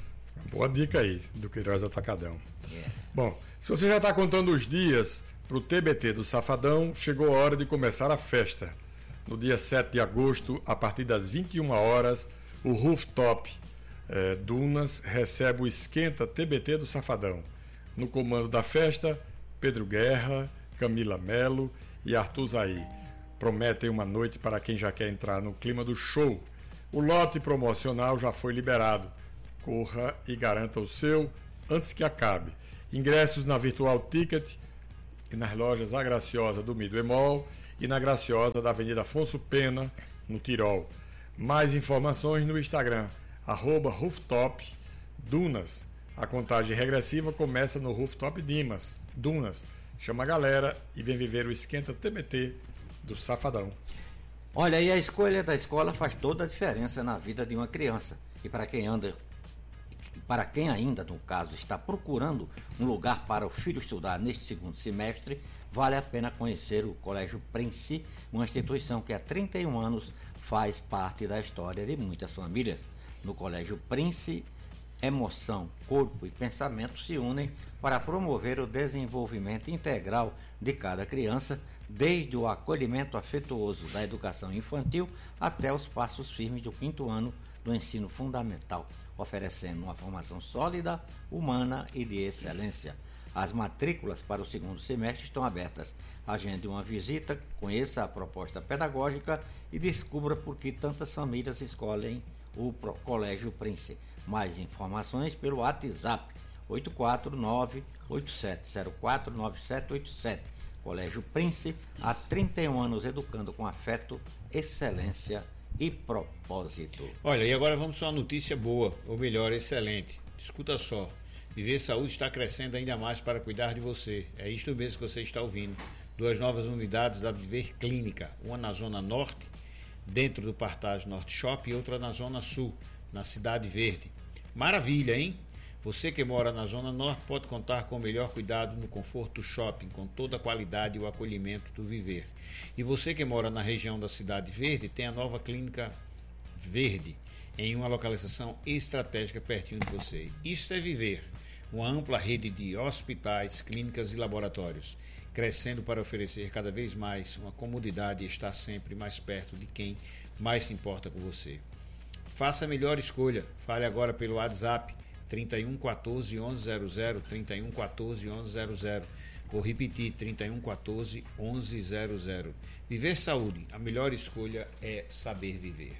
Boa dica aí do Queiroz Atacadão. Yeah. Bom, se você já está contando os dias para o T B T do Safadão, chegou a hora de começar a festa. No dia sete de agosto, a partir das vinte e uma horas, o Rooftop eh, Dunas recebe o Esquenta T B T do Safadão. No comando da festa, Pedro Guerra, Camila Melo e Arthur Zaí. Prometem uma noite para quem já quer entrar no clima do show. O lote promocional já foi liberado. Corra e garanta o seu antes que acabe. Ingressos na Virtual Ticket e nas lojas A Graciosa do Midway Mall e na Graciosa da Avenida Afonso Pena, no Tirol. Mais informações no Instagram, arroba Rooftop Dunas. A contagem regressiva começa no Rooftop Dimas, Dunas. Chama a galera e vem viver o esquenta T B T do Safadão. Olha, e a escolha da escola faz toda a diferença na vida de uma criança. E para quem anda, para quem ainda, no caso, está procurando um lugar para o filho estudar neste segundo semestre, vale a pena conhecer o Colégio Prince, uma instituição que há trinta e um anos faz parte da história de muitas famílias. No Colégio Prince, emoção, corpo e pensamento se unem para promover o desenvolvimento integral de cada criança, desde o acolhimento afetuoso da educação infantil até os passos firmes do quinto ano do ensino fundamental, oferecendo uma formação sólida, humana e de excelência. As matrículas para o segundo semestre estão abertas. Agende uma visita, conheça a proposta pedagógica e descubra por que tantas famílias escolhem o Colégio Prince. Mais informações pelo WhatsApp oito quatro nove, oito sete zero quatro, nove sete oito sete. Colégio Prince, há trinta e um anos educando com afeto, excelência e propósito. Olha, e agora vamos para uma notícia boa, ou melhor, excelente. Escuta só. Viver Saúde está crescendo ainda mais para cuidar de você. É isto mesmo que você está ouvindo. Duas novas unidades da Viver Clínica, uma na Zona Norte, dentro do Partage Norte Shop, e outra na Zona Sul, na Cidade Verde. Maravilha, hein? Você que mora na Zona Norte pode contar com o melhor cuidado no Conforto Shopping, com toda a qualidade e o acolhimento do Viver. E você que mora na região da Cidade Verde tem a nova Clínica Verde, em uma localização estratégica pertinho de você. Isso é Viver, uma ampla rede de hospitais, clínicas e laboratórios, crescendo para oferecer cada vez mais uma comodidade e estar sempre mais perto de quem mais se importa com você. Faça a melhor escolha. Fale agora pelo WhatsApp trinta e um, quatorze, onze zero zero, trinta e um, quatorze, onze zero zero. Vou repetir, trinta e um, quatorze, onze zero zero. Viver Saúde, a melhor escolha é saber viver.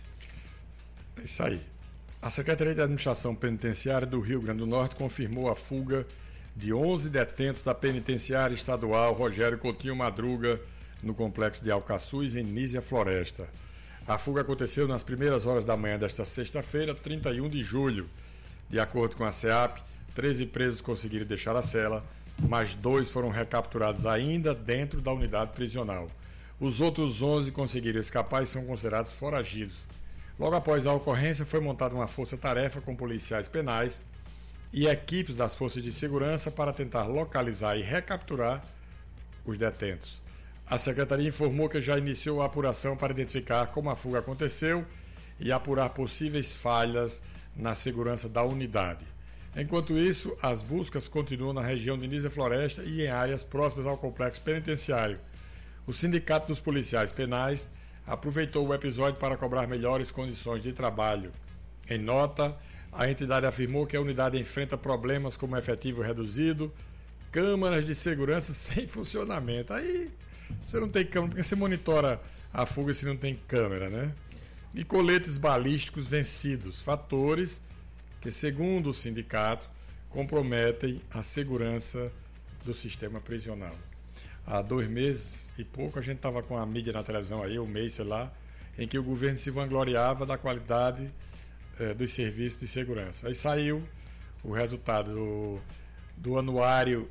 É isso aí. A Secretaria de Administração Penitenciária do Rio Grande do Norte confirmou a fuga de onze detentos da Penitenciária Estadual Rogério Coutinho Madruga, no complexo de Alcaçuz, em Nísia Floresta. A fuga aconteceu nas primeiras horas da manhã desta sexta-feira, trinta e um de julho. De acordo com a SEAP, treze presos conseguiram deixar a cela, mas dois foram recapturados ainda dentro da unidade prisional. Os outros onze conseguiram escapar e são considerados foragidos. Logo após a ocorrência, foi montada uma força-tarefa com policiais penais e equipes das forças de segurança para tentar localizar e recapturar os detentos. A Secretaria informou que já iniciou a apuração para identificar como a fuga aconteceu e apurar possíveis falhas na segurança da unidade. Enquanto isso, as buscas continuam na região de Nísia Floresta e em áreas próximas ao complexo penitenciário. O Sindicato dos Policiais Penais aproveitou o episódio para cobrar melhores condições de trabalho. Em nota, a entidade afirmou que a unidade enfrenta problemas como efetivo reduzido, câmaras de segurança sem funcionamento. Aí você não tem câmera, porque você monitora a fuga se não tem câmera, né? E coletes balísticos vencidos, fatores que, segundo o sindicato, comprometem a segurança do sistema prisional. Há dois meses e pouco a gente estava com a mídia na televisão aí, um mês, sei lá, em que o governo se vangloriava da qualidade eh, dos serviços de segurança. Aí saiu o resultado do, do anuário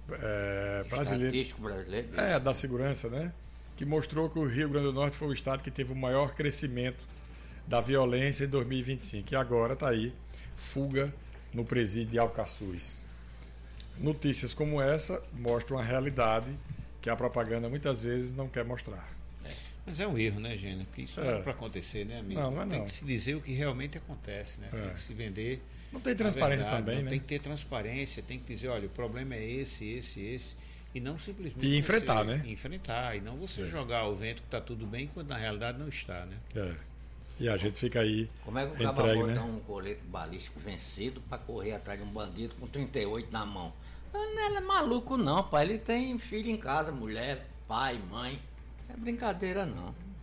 eh, brasileiro, brasileiro é, da segurança, né? Que mostrou que o Rio Grande do Norte foi o estado que teve o maior crescimento da violência em dois mil e vinte e cinco. E agora está aí, fuga no presídio de Alcaçuz. Notícias como essa mostram a realidade que a propaganda muitas vezes não quer mostrar. Mas é um erro, né, Gênio? Porque isso não é, é para acontecer, né, amigo? Não, não é Tem não. que se dizer o que realmente acontece, né? É. Tem que se vender. Não tem transparência verdade, também, não né? Tem que ter transparência, tem que dizer, olha, o problema é esse, esse, esse. E não simplesmente. E enfrentar, você, né? Enfrentar. E não você é. jogar o vento que está tudo bem, quando na realidade não está, né? É. E a gente fica aí. Como é que o cara vai botar um colete balístico vencido para correr atrás de um bandido com trinta e oito na mão? Não é maluco, não, pai. Ele tem filho em casa, mulher, pai, mãe. Não é brincadeira, não.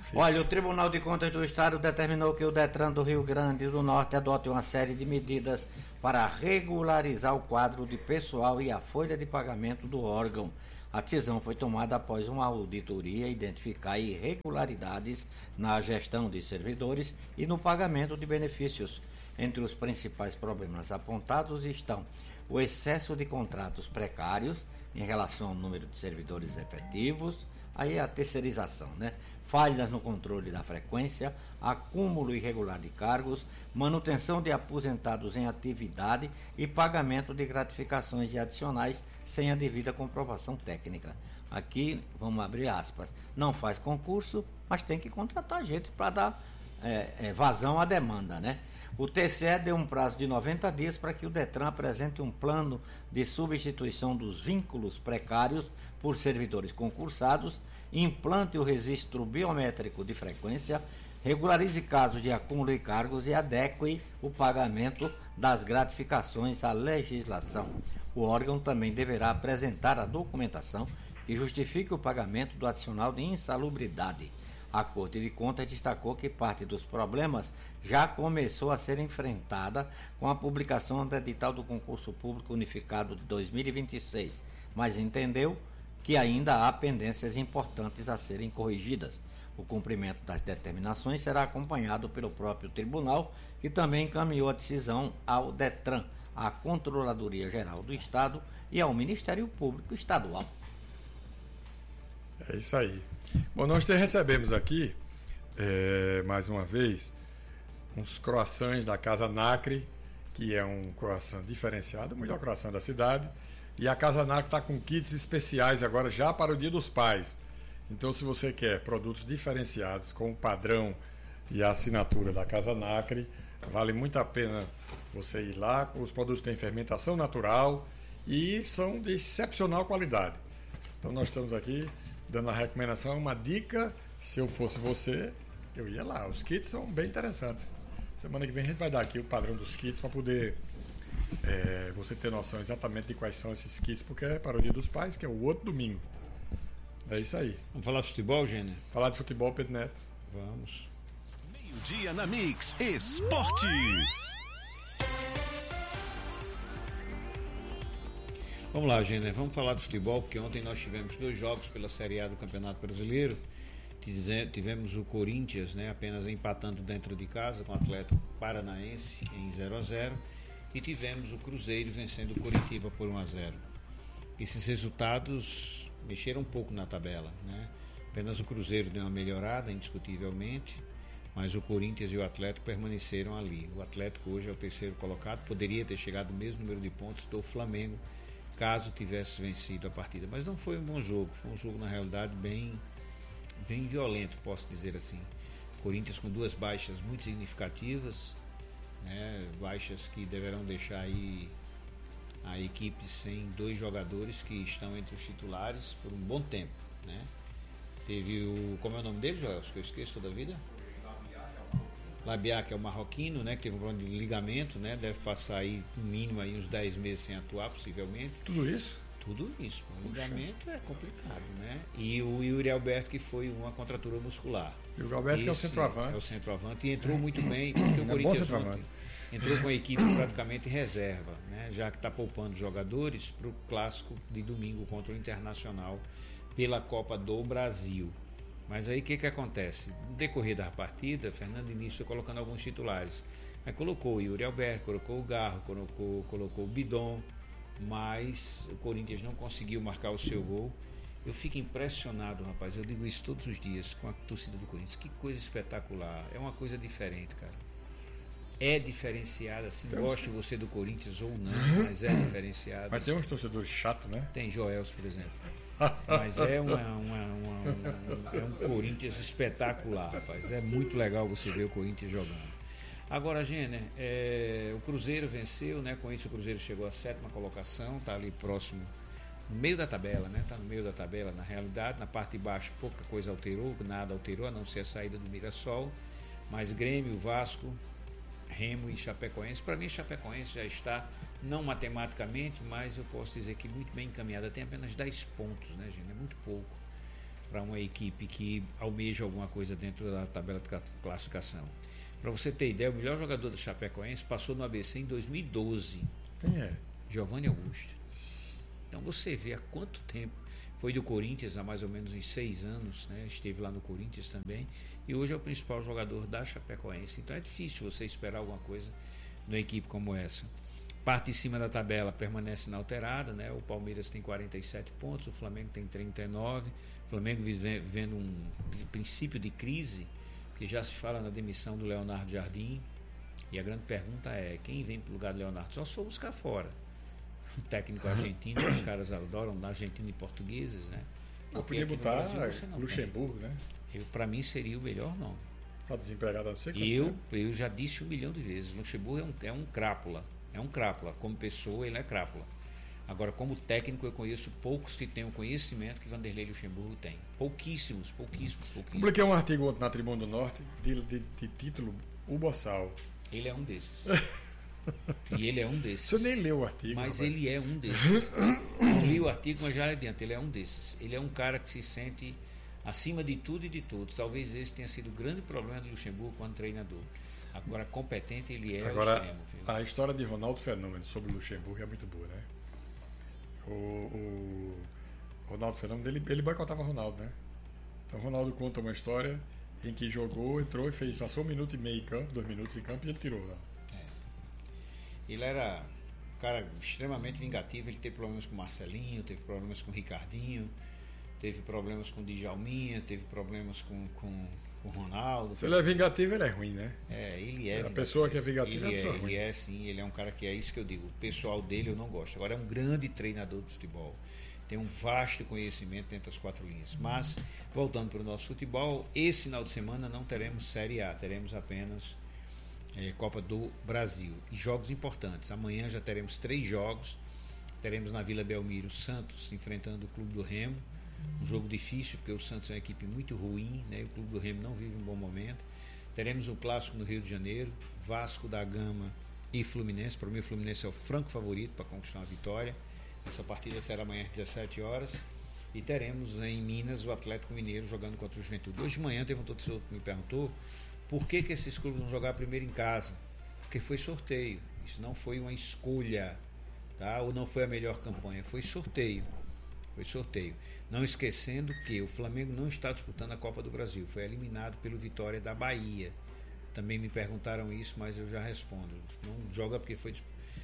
Olha, o Tribunal de Contas do Estado determinou que o Detran do Rio Grande do Norte adote uma série de medidas para regularizar o quadro de pessoal e a folha de pagamento do órgão. A decisão foi tomada após uma auditoria identificar irregularidades na gestão de servidores e no pagamento de benefícios. Entre os principais problemas apontados estão o excesso de contratos precários em relação ao número de servidores efetivos, aí a terceirização, né? Falhas no controle da frequência, acúmulo irregular de cargos, manutenção de aposentados em atividade e pagamento de gratificações adicionais sem a devida comprovação técnica. Aqui, vamos abrir aspas, não faz concurso, mas tem que contratar gente para dar é, é, vazão à demanda, né? O T C E deu um prazo de noventa dias para que o Detran apresente um plano de substituição dos vínculos precários por servidores concursados, implante o registro biométrico de frequência, regularize casos de acúmulo de cargos e adeque o pagamento das gratificações à legislação. O órgão também deverá apresentar a documentação que justifique o pagamento do adicional de insalubridade. A Corte de Contas destacou que parte dos problemas já começou a ser enfrentada com a publicação do edital do concurso público unificado de dois mil e vinte e seis, mas entendeu que ainda há pendências importantes a serem corrigidas. O cumprimento das determinações será acompanhado pelo próprio tribunal, que também encaminhou a decisão ao Detran, à Controladoria Geral do Estado e ao Ministério Público Estadual. É isso aí. Bom, nós recebemos aqui, é, mais uma vez, uns croissants da Casa Nacre, que é um croissant diferenciado, o melhor croissant da cidade. E a Casa Nacre está com kits especiais agora já para o Dia dos Pais. Então, se você quer produtos diferenciados com o padrão e a assinatura da Casa Nacre, vale muito a pena você ir lá. Os produtos têm fermentação natural e são de excepcional qualidade. Então, nós estamos aqui dando a recomendação, uma dica. Se eu fosse você, eu ia lá. Os kits são bem interessantes. Semana que vem a gente vai dar aqui o padrão dos kits para poder é, você ter noção exatamente de quais são esses kits, porque é para o Dia dos Pais, que é o outro domingo. É isso aí. Vamos falar de futebol, Gênero? Falar de futebol, Pedro Neto. Vamos. Meio-dia na Mix Esportes. Vamos lá, Gênero. Vamos falar de futebol, porque ontem nós tivemos dois jogos pela Série A do Campeonato Brasileiro. Tivemos o Corinthians, né, apenas empatando dentro de casa com o Atlético Paranaense em zero a zero. E tivemos o Cruzeiro vencendo o Coritiba por um a zero. Esses resultados mexeram um pouco na tabela, né? Apenas o Cruzeiro deu uma melhorada, indiscutivelmente, mas o Corinthians e o Atlético permaneceram ali. O Atlético hoje é o terceiro colocado, poderia ter chegado ao mesmo número de pontos do Flamengo, caso tivesse vencido a partida. Mas não foi um bom jogo, foi um jogo, na realidade, bem, bem violento, posso dizer assim. Corinthians com duas baixas muito significativas, né? Baixas que deverão deixar aí a equipe sem dois jogadores que estão entre os titulares por um bom tempo, né? Teve o... como é o nome dele, Joel? Que eu esqueço toda a vida. Labiá, que é o marroquino, né? Que teve um problema de ligamento, né? Deve passar aí, no mínimo, aí uns dez meses sem atuar, possivelmente. Tudo isso? Tudo isso. O ligamento é complicado, né? E o Yuri Alberto, que foi uma contratura muscular. E o Alberto que é o centroavante. É o centroavante e entrou muito bem, porque o Corinthians ontem entrou com a equipe praticamente reserva, né? Já que está poupando jogadores para o clássico de domingo contra o Internacional pela Copa do Brasil. Mas aí o que que acontece? No decorrer da partida, Fernando Diniz foi colocando alguns titulares. Aí colocou o Yuri Alberto, colocou o Garro, colocou, colocou o Bidon, mas o Corinthians não conseguiu marcar o seu gol. Eu fico impressionado, rapaz, eu digo isso todos os dias com a torcida do Corinthians. Que coisa espetacular, é uma coisa diferente, cara. É diferenciada, assim, tem goste uns... você do Corinthians ou não, mas é diferenciada. Mas tem uns torcedores chatos, né? Tem Joels, por exemplo. Mas é, uma, uma, uma, uma, é um Corinthians espetacular, rapaz. É muito legal você ver o Corinthians jogando. Agora, Gêner, é, o Cruzeiro venceu, né? Com isso o Cruzeiro chegou à sétima colocação, tá ali próximo, no meio da tabela, né? Tá no meio da tabela, na realidade. Na parte de baixo pouca coisa alterou, nada alterou, a não ser a saída do Mirassol. Mas Grêmio, Vasco, Remo e Chapecoense, para mim Chapecoense já está, não matematicamente, mas eu posso dizer que muito bem encaminhada, tem apenas dez pontos, né, gente? É muito pouco. para uma equipe que almeja alguma coisa dentro da tabela de classificação. Para você ter ideia, o melhor jogador da Chapecoense passou no A B C em dois mil e doze. Quem é? Giovanni Augusto. Então você vê há quanto tempo. Foi do Corinthians há mais ou menos uns seis anos, né? Esteve lá no Corinthians também. E hoje é o principal jogador da Chapecoense. Então é difícil você esperar alguma coisa numa equipe como essa. Parte de cima da tabela permanece inalterada, né? O Palmeiras tem quarenta e sete pontos, o Flamengo tem trinta e nove. O Flamengo vivendo um princípio de crise, porque já se fala na demissão do Leonardo Jardim. E a grande pergunta é, quem vem para o lugar do Leonardo? Só sou buscar fora. O técnico argentino, os caras adoram na Argentina e portugueses, né? Eu podia botar Luxemburgo, né? Para mim seria o melhor nome. Está desempregado há seco? Eu, eu já disse um milhão de vezes, Luxemburgo é um, é um crápula. É um crápula. Como pessoa, ele é crápula. Agora, como técnico, eu conheço poucos que têm o conhecimento que Vanderlei Luxemburgo tem. Pouquíssimos, pouquíssimos, pouquíssimos. Publiquei um artigo ontem na Tribuna do Norte de, de, de título O Boçal. Ele é um desses. E ele é um desses. Você nem leu o artigo. Mas rapaz. ele é um desses. Eu li o artigo, mas já adianta. Ele é um desses. Ele é um cara que se sente acima de tudo e de todos. Talvez esse tenha sido o grande problema do Luxemburgo quando treinador. Agora, competente ele é. Agora, extremo, a história de Ronaldo Fenômeno sobre o Luxemburgo é muito boa, né? O, o Ronaldo Fenômeno, ele, ele boicotava Ronaldo, né? Então, Ronaldo conta uma história em que jogou, entrou e fez, passou um minuto e meio em campo, dois minutos em campo e ele tirou lá. Ele era um cara extremamente vingativo. Ele teve problemas com o Marcelinho, teve problemas com o Ricardinho, teve problemas com o Djalminha, teve problemas com, com, com o Ronaldo. Se ele é vingativo, ele é ruim, né? É, ele é. A vingativo. pessoa que é vingativa ele é, é, ruim. ele é sim, ele é um cara que é isso que eu digo. O pessoal dele eu não gosto. Agora é um grande treinador de futebol. Tem um vasto conhecimento dentro das quatro linhas. Mas, voltando para o nosso futebol, esse final de semana não teremos Série A, teremos apenas É, Copa do Brasil e jogos importantes. Amanhã já teremos três jogos. Teremos na Vila Belmiro Santos enfrentando o Clube do Remo, um jogo difícil porque o Santos é uma equipe muito ruim, né? E o Clube do Remo não vive um bom momento. Teremos um clássico no Rio de Janeiro, Vasco da Gama e Fluminense. Para mim o Fluminense é o franco favorito para conquistar uma vitória. Essa partida será amanhã às dezessete horas. E teremos em Minas o Atlético Mineiro jogando contra o Juventude. Hoje de manhã teve um torcedor que me perguntou por que, que esses clubes vão jogar primeiro em casa? Porque foi sorteio. Isso não foi uma escolha, tá? Ou não foi a melhor campanha. Foi sorteio. Foi sorteio. Não esquecendo que o Flamengo não está disputando a Copa do Brasil. Foi eliminado pelo Vitória da Bahia. Também me perguntaram isso, mas eu já respondo. Não joga porque foi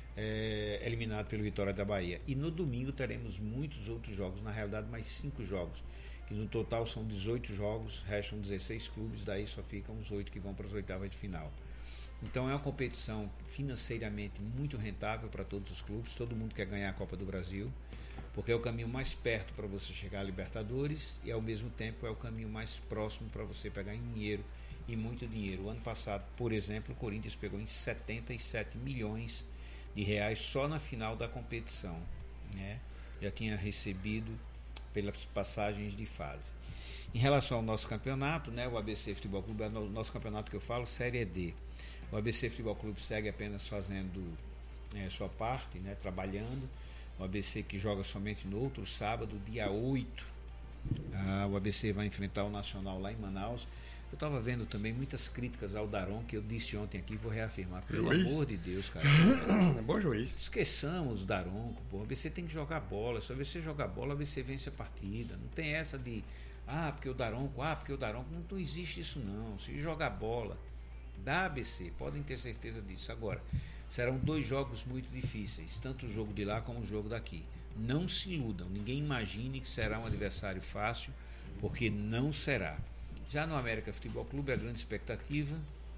é, eliminado pelo Vitória da Bahia. E no domingo teremos muitos outros jogos. Na realidade, mais cinco jogos. Que no total são dezoito jogos, restam dezesseis clubes, daí só ficam os oito que vão para as oitavas de final. Então é uma competição financeiramente muito rentável para todos os clubes, todo mundo quer ganhar a Copa do Brasil, porque é o caminho mais perto para você chegar à Libertadores e ao mesmo tempo é o caminho mais próximo para você pegar em dinheiro, e muito dinheiro. O ano passado, por exemplo, o Corinthians pegou em setenta e sete milhões de reais só na final da competição, né? Já tinha recebido pelas passagens de fase. Em relação ao nosso campeonato, né, o A B C Futebol Clube, é o nosso campeonato que eu falo, Série D. O A B C Futebol Clube segue apenas fazendo é, sua parte, né, trabalhando. O A B C que joga somente no outro sábado, dia oito. Ah, o A B C vai enfrentar o Nacional lá em Manaus. Eu estava vendo também muitas críticas ao Daron, que eu disse ontem aqui, vou reafirmar. Pelo juiz? Amor de Deus, cara. É bom juiz. Esqueçamos o Daronco, pô. O A B C tem que jogar bola. Se o A B C jogar bola, o A B C vence a partida. Não tem essa de, ah, porque o Daronco, ah, porque o Daronco. Não, não existe isso, não. Se jogar bola, dá A B C, podem ter certeza disso. Agora, serão dois jogos muito difíceis, tanto o jogo de lá como o jogo daqui. Não se iludam, ninguém imagine que será um adversário fácil, porque não será. Já no América Futebol Clube, a grande expectativa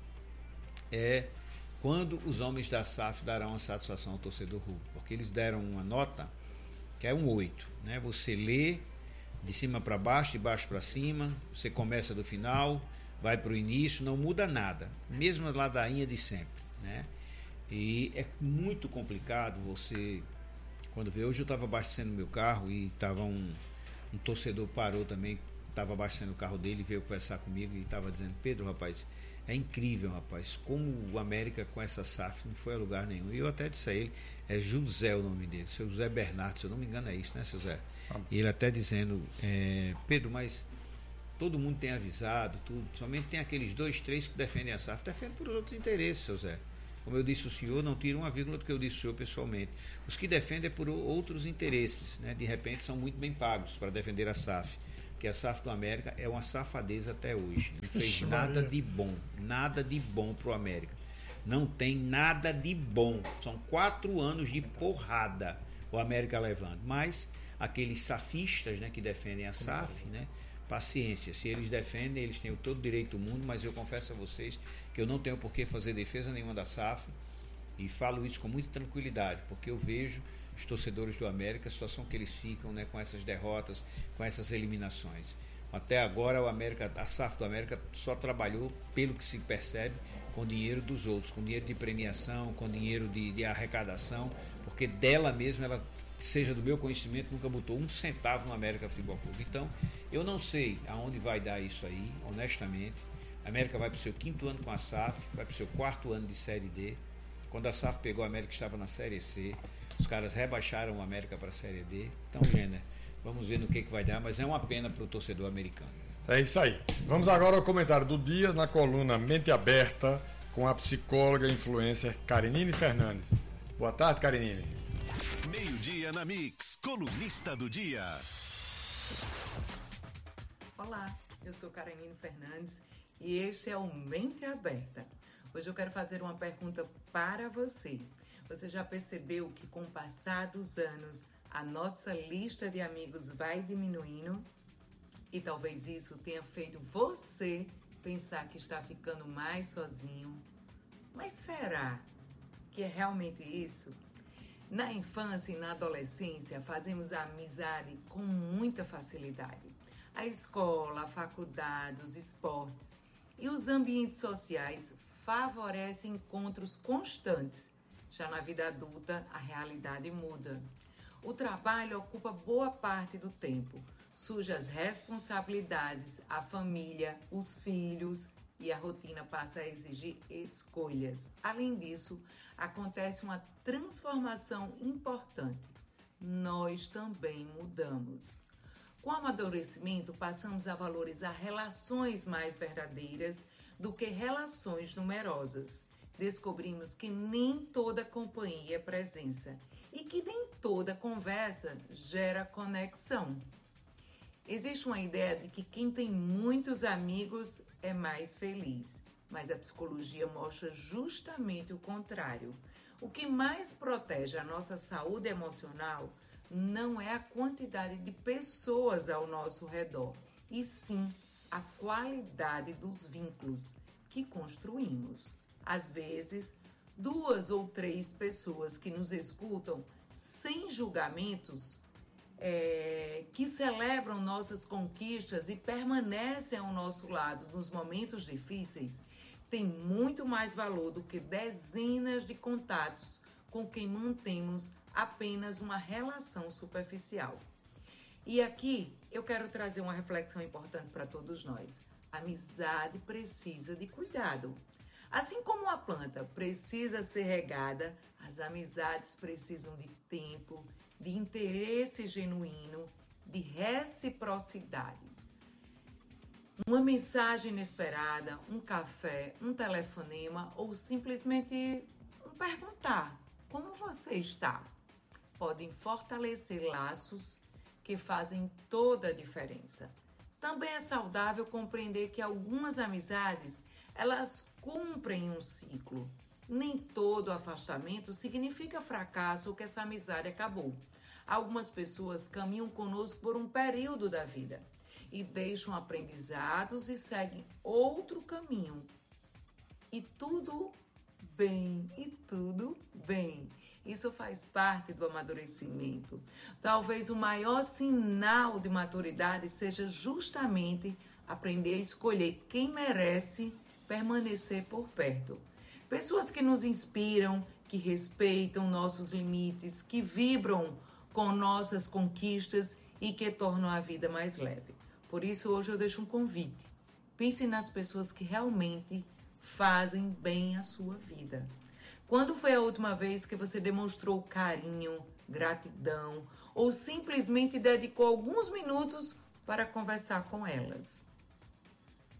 é quando os homens da S A F darão a satisfação ao torcedor rubro, porque eles deram uma nota que é um oito, né? Você lê de cima para baixo, de baixo para cima, você começa do final, vai para o início, não muda nada, mesmo a ladainha de sempre, né? E é muito complicado você, quando vê, hoje eu estava abastecendo meu carro e estava um, um torcedor parou também, estava abastecendo o carro dele, veio conversar comigo e estava dizendo, Pedro, rapaz, é incrível, rapaz, como o América com essa S A F não foi a lugar nenhum. E eu até disse a ele, é José o nome dele, seu José Bernardo, se eu não me engano é isso, né, seu Zé? Ah. E ele até dizendo, é, Pedro, mas todo mundo tem avisado, tudo. Somente tem aqueles dois, três que defendem a S A F. Defendem por outros interesses, seu Zé. Como eu disse ao senhor, não tira uma vírgula do que eu disse ao senhor pessoalmente. Os que defendem é por outros interesses, né? De repente são muito bem pagos para defender a S A F. Porque a S A F do América é uma safadeza até hoje. Não fez Ixi, nada Maria. de bom. Nada de bom pro América. Não tem nada de bom. São quatro anos de porrada o América levando. Mas aqueles safistas, né, que defendem a S A F, né? Paciência, se eles defendem, eles têm todo o direito do mundo, mas eu confesso a vocês que eu não tenho por que fazer defesa nenhuma da S A F e falo isso com muita tranquilidade, porque eu vejo os torcedores do América, a situação que eles ficam, né, com essas derrotas, com essas eliminações. Até agora o América, a S A F do América só trabalhou, pelo que se percebe, com dinheiro dos outros, com dinheiro de premiação, com dinheiro de, de arrecadação, porque dela mesma ela, seja do meu conhecimento, nunca botou um centavo no América Futebol Clube. Então, eu não sei aonde vai dar isso aí, honestamente. A América vai para o seu quinto ano com a S A F, vai para o seu quarto ano de Série D. Quando a S A F pegou a América, estava na Série C. Os caras rebaixaram a América para a Série D. Então, Gêner, vamos ver no que, que vai dar, mas é uma pena para o torcedor americano. É isso aí. Vamos agora ao comentário do dia na coluna Mente Aberta com a psicóloga e influencer Karenine Fernandes. Boa tarde, Karenine. Meio-dia na Mix, colunista do dia. Olá, eu sou Karenine Fernandes e este é o Mente Aberta. Hoje eu quero fazer uma pergunta para você. Você já percebeu que com o passar dos anos a nossa lista de amigos vai diminuindo? E talvez isso tenha feito você pensar que está ficando mais sozinho. Mas será que é realmente isso? Na infância e na adolescência, fazemos a amizade com muita facilidade. A escola, a faculdade, os esportes e os ambientes sociais favorecem encontros constantes. Já na vida adulta, a realidade muda. O trabalho ocupa boa parte do tempo. Surgem as responsabilidades, a família, os filhos, e a rotina passa a exigir escolhas. Além disso, acontece uma transformação importante. Nós também mudamos. Com o amadurecimento, passamos a valorizar relações mais verdadeiras do que relações numerosas. Descobrimos que nem toda companhia é presença e que nem toda conversa gera conexão. Existe uma ideia de que quem tem muitos amigos é mais feliz, mas a psicologia mostra justamente o contrário. O que mais protege a nossa saúde emocional não é a quantidade de pessoas ao nosso redor, e sim a qualidade dos vínculos que construímos. Às vezes, duas ou três pessoas que nos escutam sem julgamentos, É, que celebram nossas conquistas e permanecem ao nosso lado nos momentos difíceis, tem muito mais valor do que dezenas de contatos com quem mantemos apenas uma relação superficial. E aqui eu quero trazer uma reflexão importante para todos nós. A amizade precisa de cuidado. Assim como uma planta precisa ser regada, as amizades precisam de tempo, de interesse genuíno, de reciprocidade. Uma mensagem inesperada, um café, um telefonema ou simplesmente um perguntar: como você está? Podem fortalecer laços que fazem toda a diferença. Também é saudável compreender que algumas amizades, elas cumprem um ciclo. Nem todo afastamento significa fracasso ou que essa amizade acabou. Algumas pessoas caminham conosco por um período da vida e deixam aprendizados e seguem outro caminho. E tudo bem, e tudo bem. Isso faz parte do amadurecimento. Talvez o maior sinal de maturidade seja justamente aprender a escolher quem merece permanecer por perto. Pessoas que nos inspiram, que respeitam nossos limites, que vibram com nossas conquistas e que tornam a vida mais leve. Por isso, hoje eu deixo um convite. Pense nas pessoas que realmente fazem bem a sua vida. Quando foi a última vez que você demonstrou carinho, gratidão ou simplesmente dedicou alguns minutos para conversar com elas?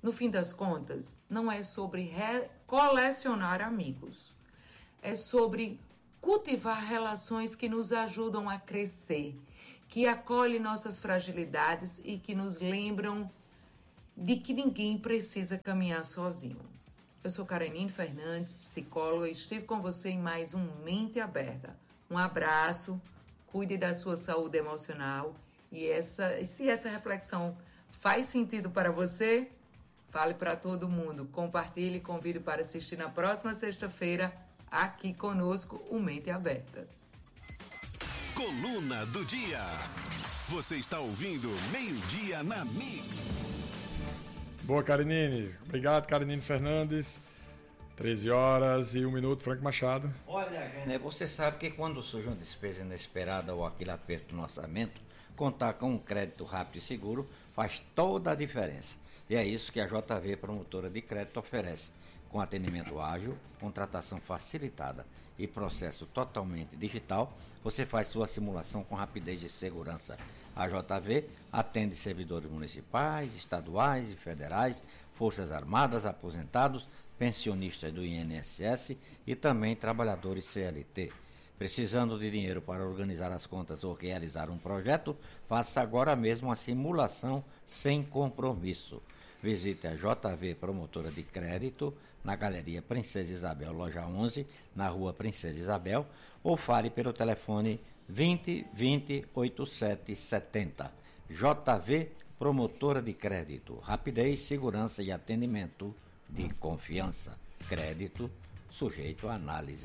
No fim das contas, não é sobre re- colecionar amigos. É sobre cultivar relações que nos ajudam a crescer, que acolhem nossas fragilidades e que nos lembram de que ninguém precisa caminhar sozinho. Eu sou Karenine Fernandes, psicóloga, e estive com você em mais um Mente Aberta. Um abraço, cuide da sua saúde emocional e essa, se essa reflexão faz sentido para você, fale para todo mundo, compartilhe e convide para assistir na próxima sexta-feira aqui conosco o Mente Aberta. Coluna do Dia. Você está ouvindo Meio-Dia na Mix. Boa, Karenine. Obrigado, Karenine Fernandes. treze horas e um minuto, Franco Machado. Olha, Gênia, você sabe que quando surge uma despesa inesperada ou aquele aperto no orçamento, contar com um crédito rápido e seguro faz toda a diferença. E é isso que a J V Promotora de Crédito oferece. Com atendimento ágil, contratação facilitada e processo totalmente digital, você faz sua simulação com rapidez e segurança. A J V atende servidores municipais, estaduais e federais, Forças Armadas, aposentados, pensionistas do I N S S e também trabalhadores C L T. Precisando de dinheiro para organizar as contas ou realizar um projeto, faça agora mesmo a simulação sem compromisso. Visite a J V Promotora de Crédito na Galeria Princesa Isabel, loja onze, na Rua Princesa Isabel, ou fale pelo telefone vinte, vinte, oitenta e sete setenta. J V Promotora de Crédito. Rapidez, segurança e atendimento de confiança. Crédito sujeito à análise.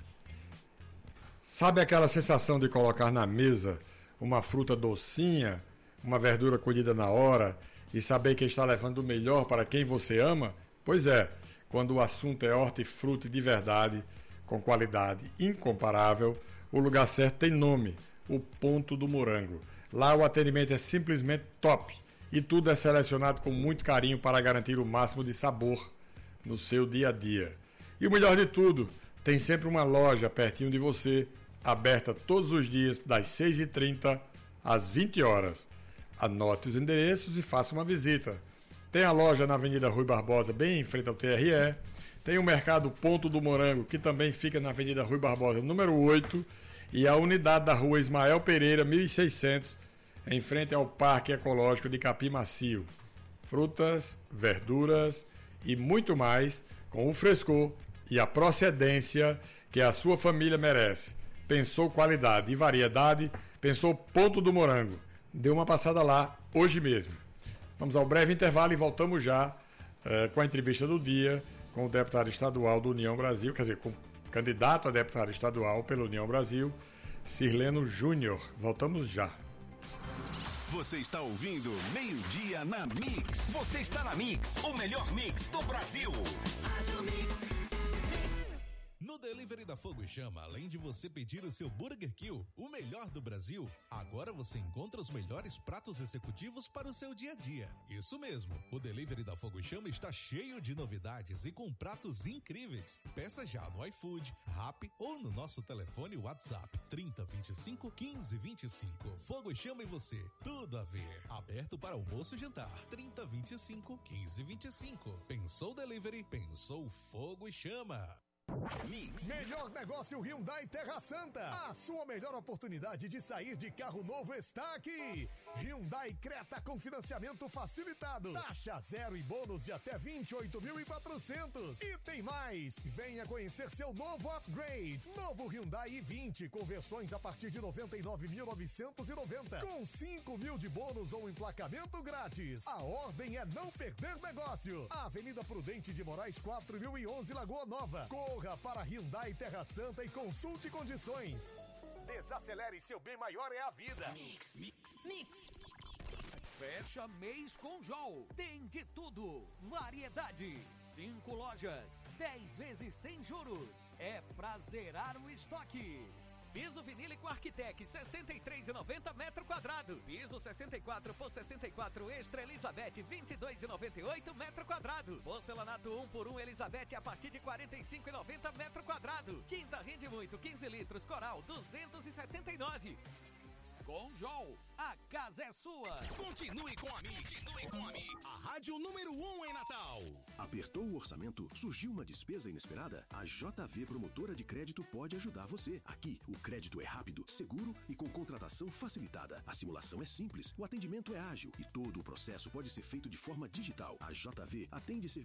Sabe aquela sensação de colocar na mesa uma fruta docinha, uma verdura colhida na hora e saber que está levando o melhor para quem você ama? Pois é, quando o assunto é hortifruti de verdade, com qualidade incomparável, o lugar certo tem nome, o Ponto do Morango. Lá o atendimento é simplesmente top e tudo é selecionado com muito carinho para garantir o máximo de sabor no seu dia a dia. E o melhor de tudo, tem sempre uma loja pertinho de você, aberta todos os dias das seis e trinta às vinte horas. Anote os endereços e faça uma visita. Tem a loja na Avenida Rui Barbosa, bem em frente ao T R E. Tem o Mercado Ponto do Morango, que também fica na Avenida Rui Barbosa, número oito. E a unidade da Rua Ismael Pereira, mil e seiscentos, em frente ao Parque Ecológico de Capim Macio. Frutas, verduras e muito mais, com o frescor e a procedência que a sua família merece. Pensou qualidade e variedade, pensou Ponto do Morango. Dê uma passada lá hoje mesmo. Vamos ao breve intervalo e voltamos já eh, com a entrevista do dia com o deputado estadual do União Brasil, quer dizer, com o candidato a deputado estadual pela União Brasil, Sirleno Júnior. Voltamos já. Você está ouvindo Meio-Dia na Mix. Você está na Mix, o melhor mix do Brasil. Rádio Mix. No Delivery da Fogo e Chama, além de você pedir o seu Burger Kill, o melhor do Brasil, agora você encontra os melhores pratos executivos para o seu dia a dia. Isso mesmo, o Delivery da Fogo e Chama está cheio de novidades e com pratos incríveis. Peça já no iFood, Rappi ou no nosso telefone WhatsApp trinta, vinte e cinco, quinze, vinte e cinco. Fogo e Chama e você, tudo a ver. Aberto para almoço e jantar, trinta, vinte e cinco, quinze, vinte e cinco. Pensou Delivery, pensou Fogo e Chama. Mix. Melhor negócio Hyundai Terra Santa. A sua melhor oportunidade de sair de carro novo está aqui. Hyundai Creta com financiamento facilitado. Taxa zero e bônus de até vinte e oito mil e quatrocentos. E tem mais. Venha conhecer seu novo upgrade. Novo Hyundai i vinte com versões a partir de noventa e nove mil novecentos e noventa. Com cinco mil de bônus ou emplacamento grátis. A ordem é não perder negócio. Avenida Prudente de Moraes quatro mil e onze, Lagoa Nova. Corra para Hyundai Terra Santa e consulte condições. Desacelere, seu bem maior é a vida. Mix. Mix. Mix. Fecha mês com Jol. Tem de tudo. Variedade. Cinco lojas. Dez vezes sem juros. É pra zerar o estoque. Piso vinílico Arquitec, sessenta e três reais e noventa centavos metro quadrado. Piso sessenta e quatro por sessenta e quatro Extra Elizabeth, vinte e dois reais e noventa e oito centavos metro quadrado. Porcelanato um por um Elizabeth a partir de quarenta e cinco reais e noventa centavos metro quadrado. Tinta rende muito, quinze litros Coral, duzentos e setenta e nove reais. Com Jol, a casa é sua. Continue com a Mix. Continue com a Mix. A rádio número um em Natal. Apertou o orçamento? Surgiu uma despesa inesperada? A J V Promotora de Crédito pode ajudar você. Aqui, o crédito é rápido, seguro e com contratação facilitada. A simulação é simples, o atendimento é ágil e todo o processo pode ser feito de forma digital. A J V atende serviços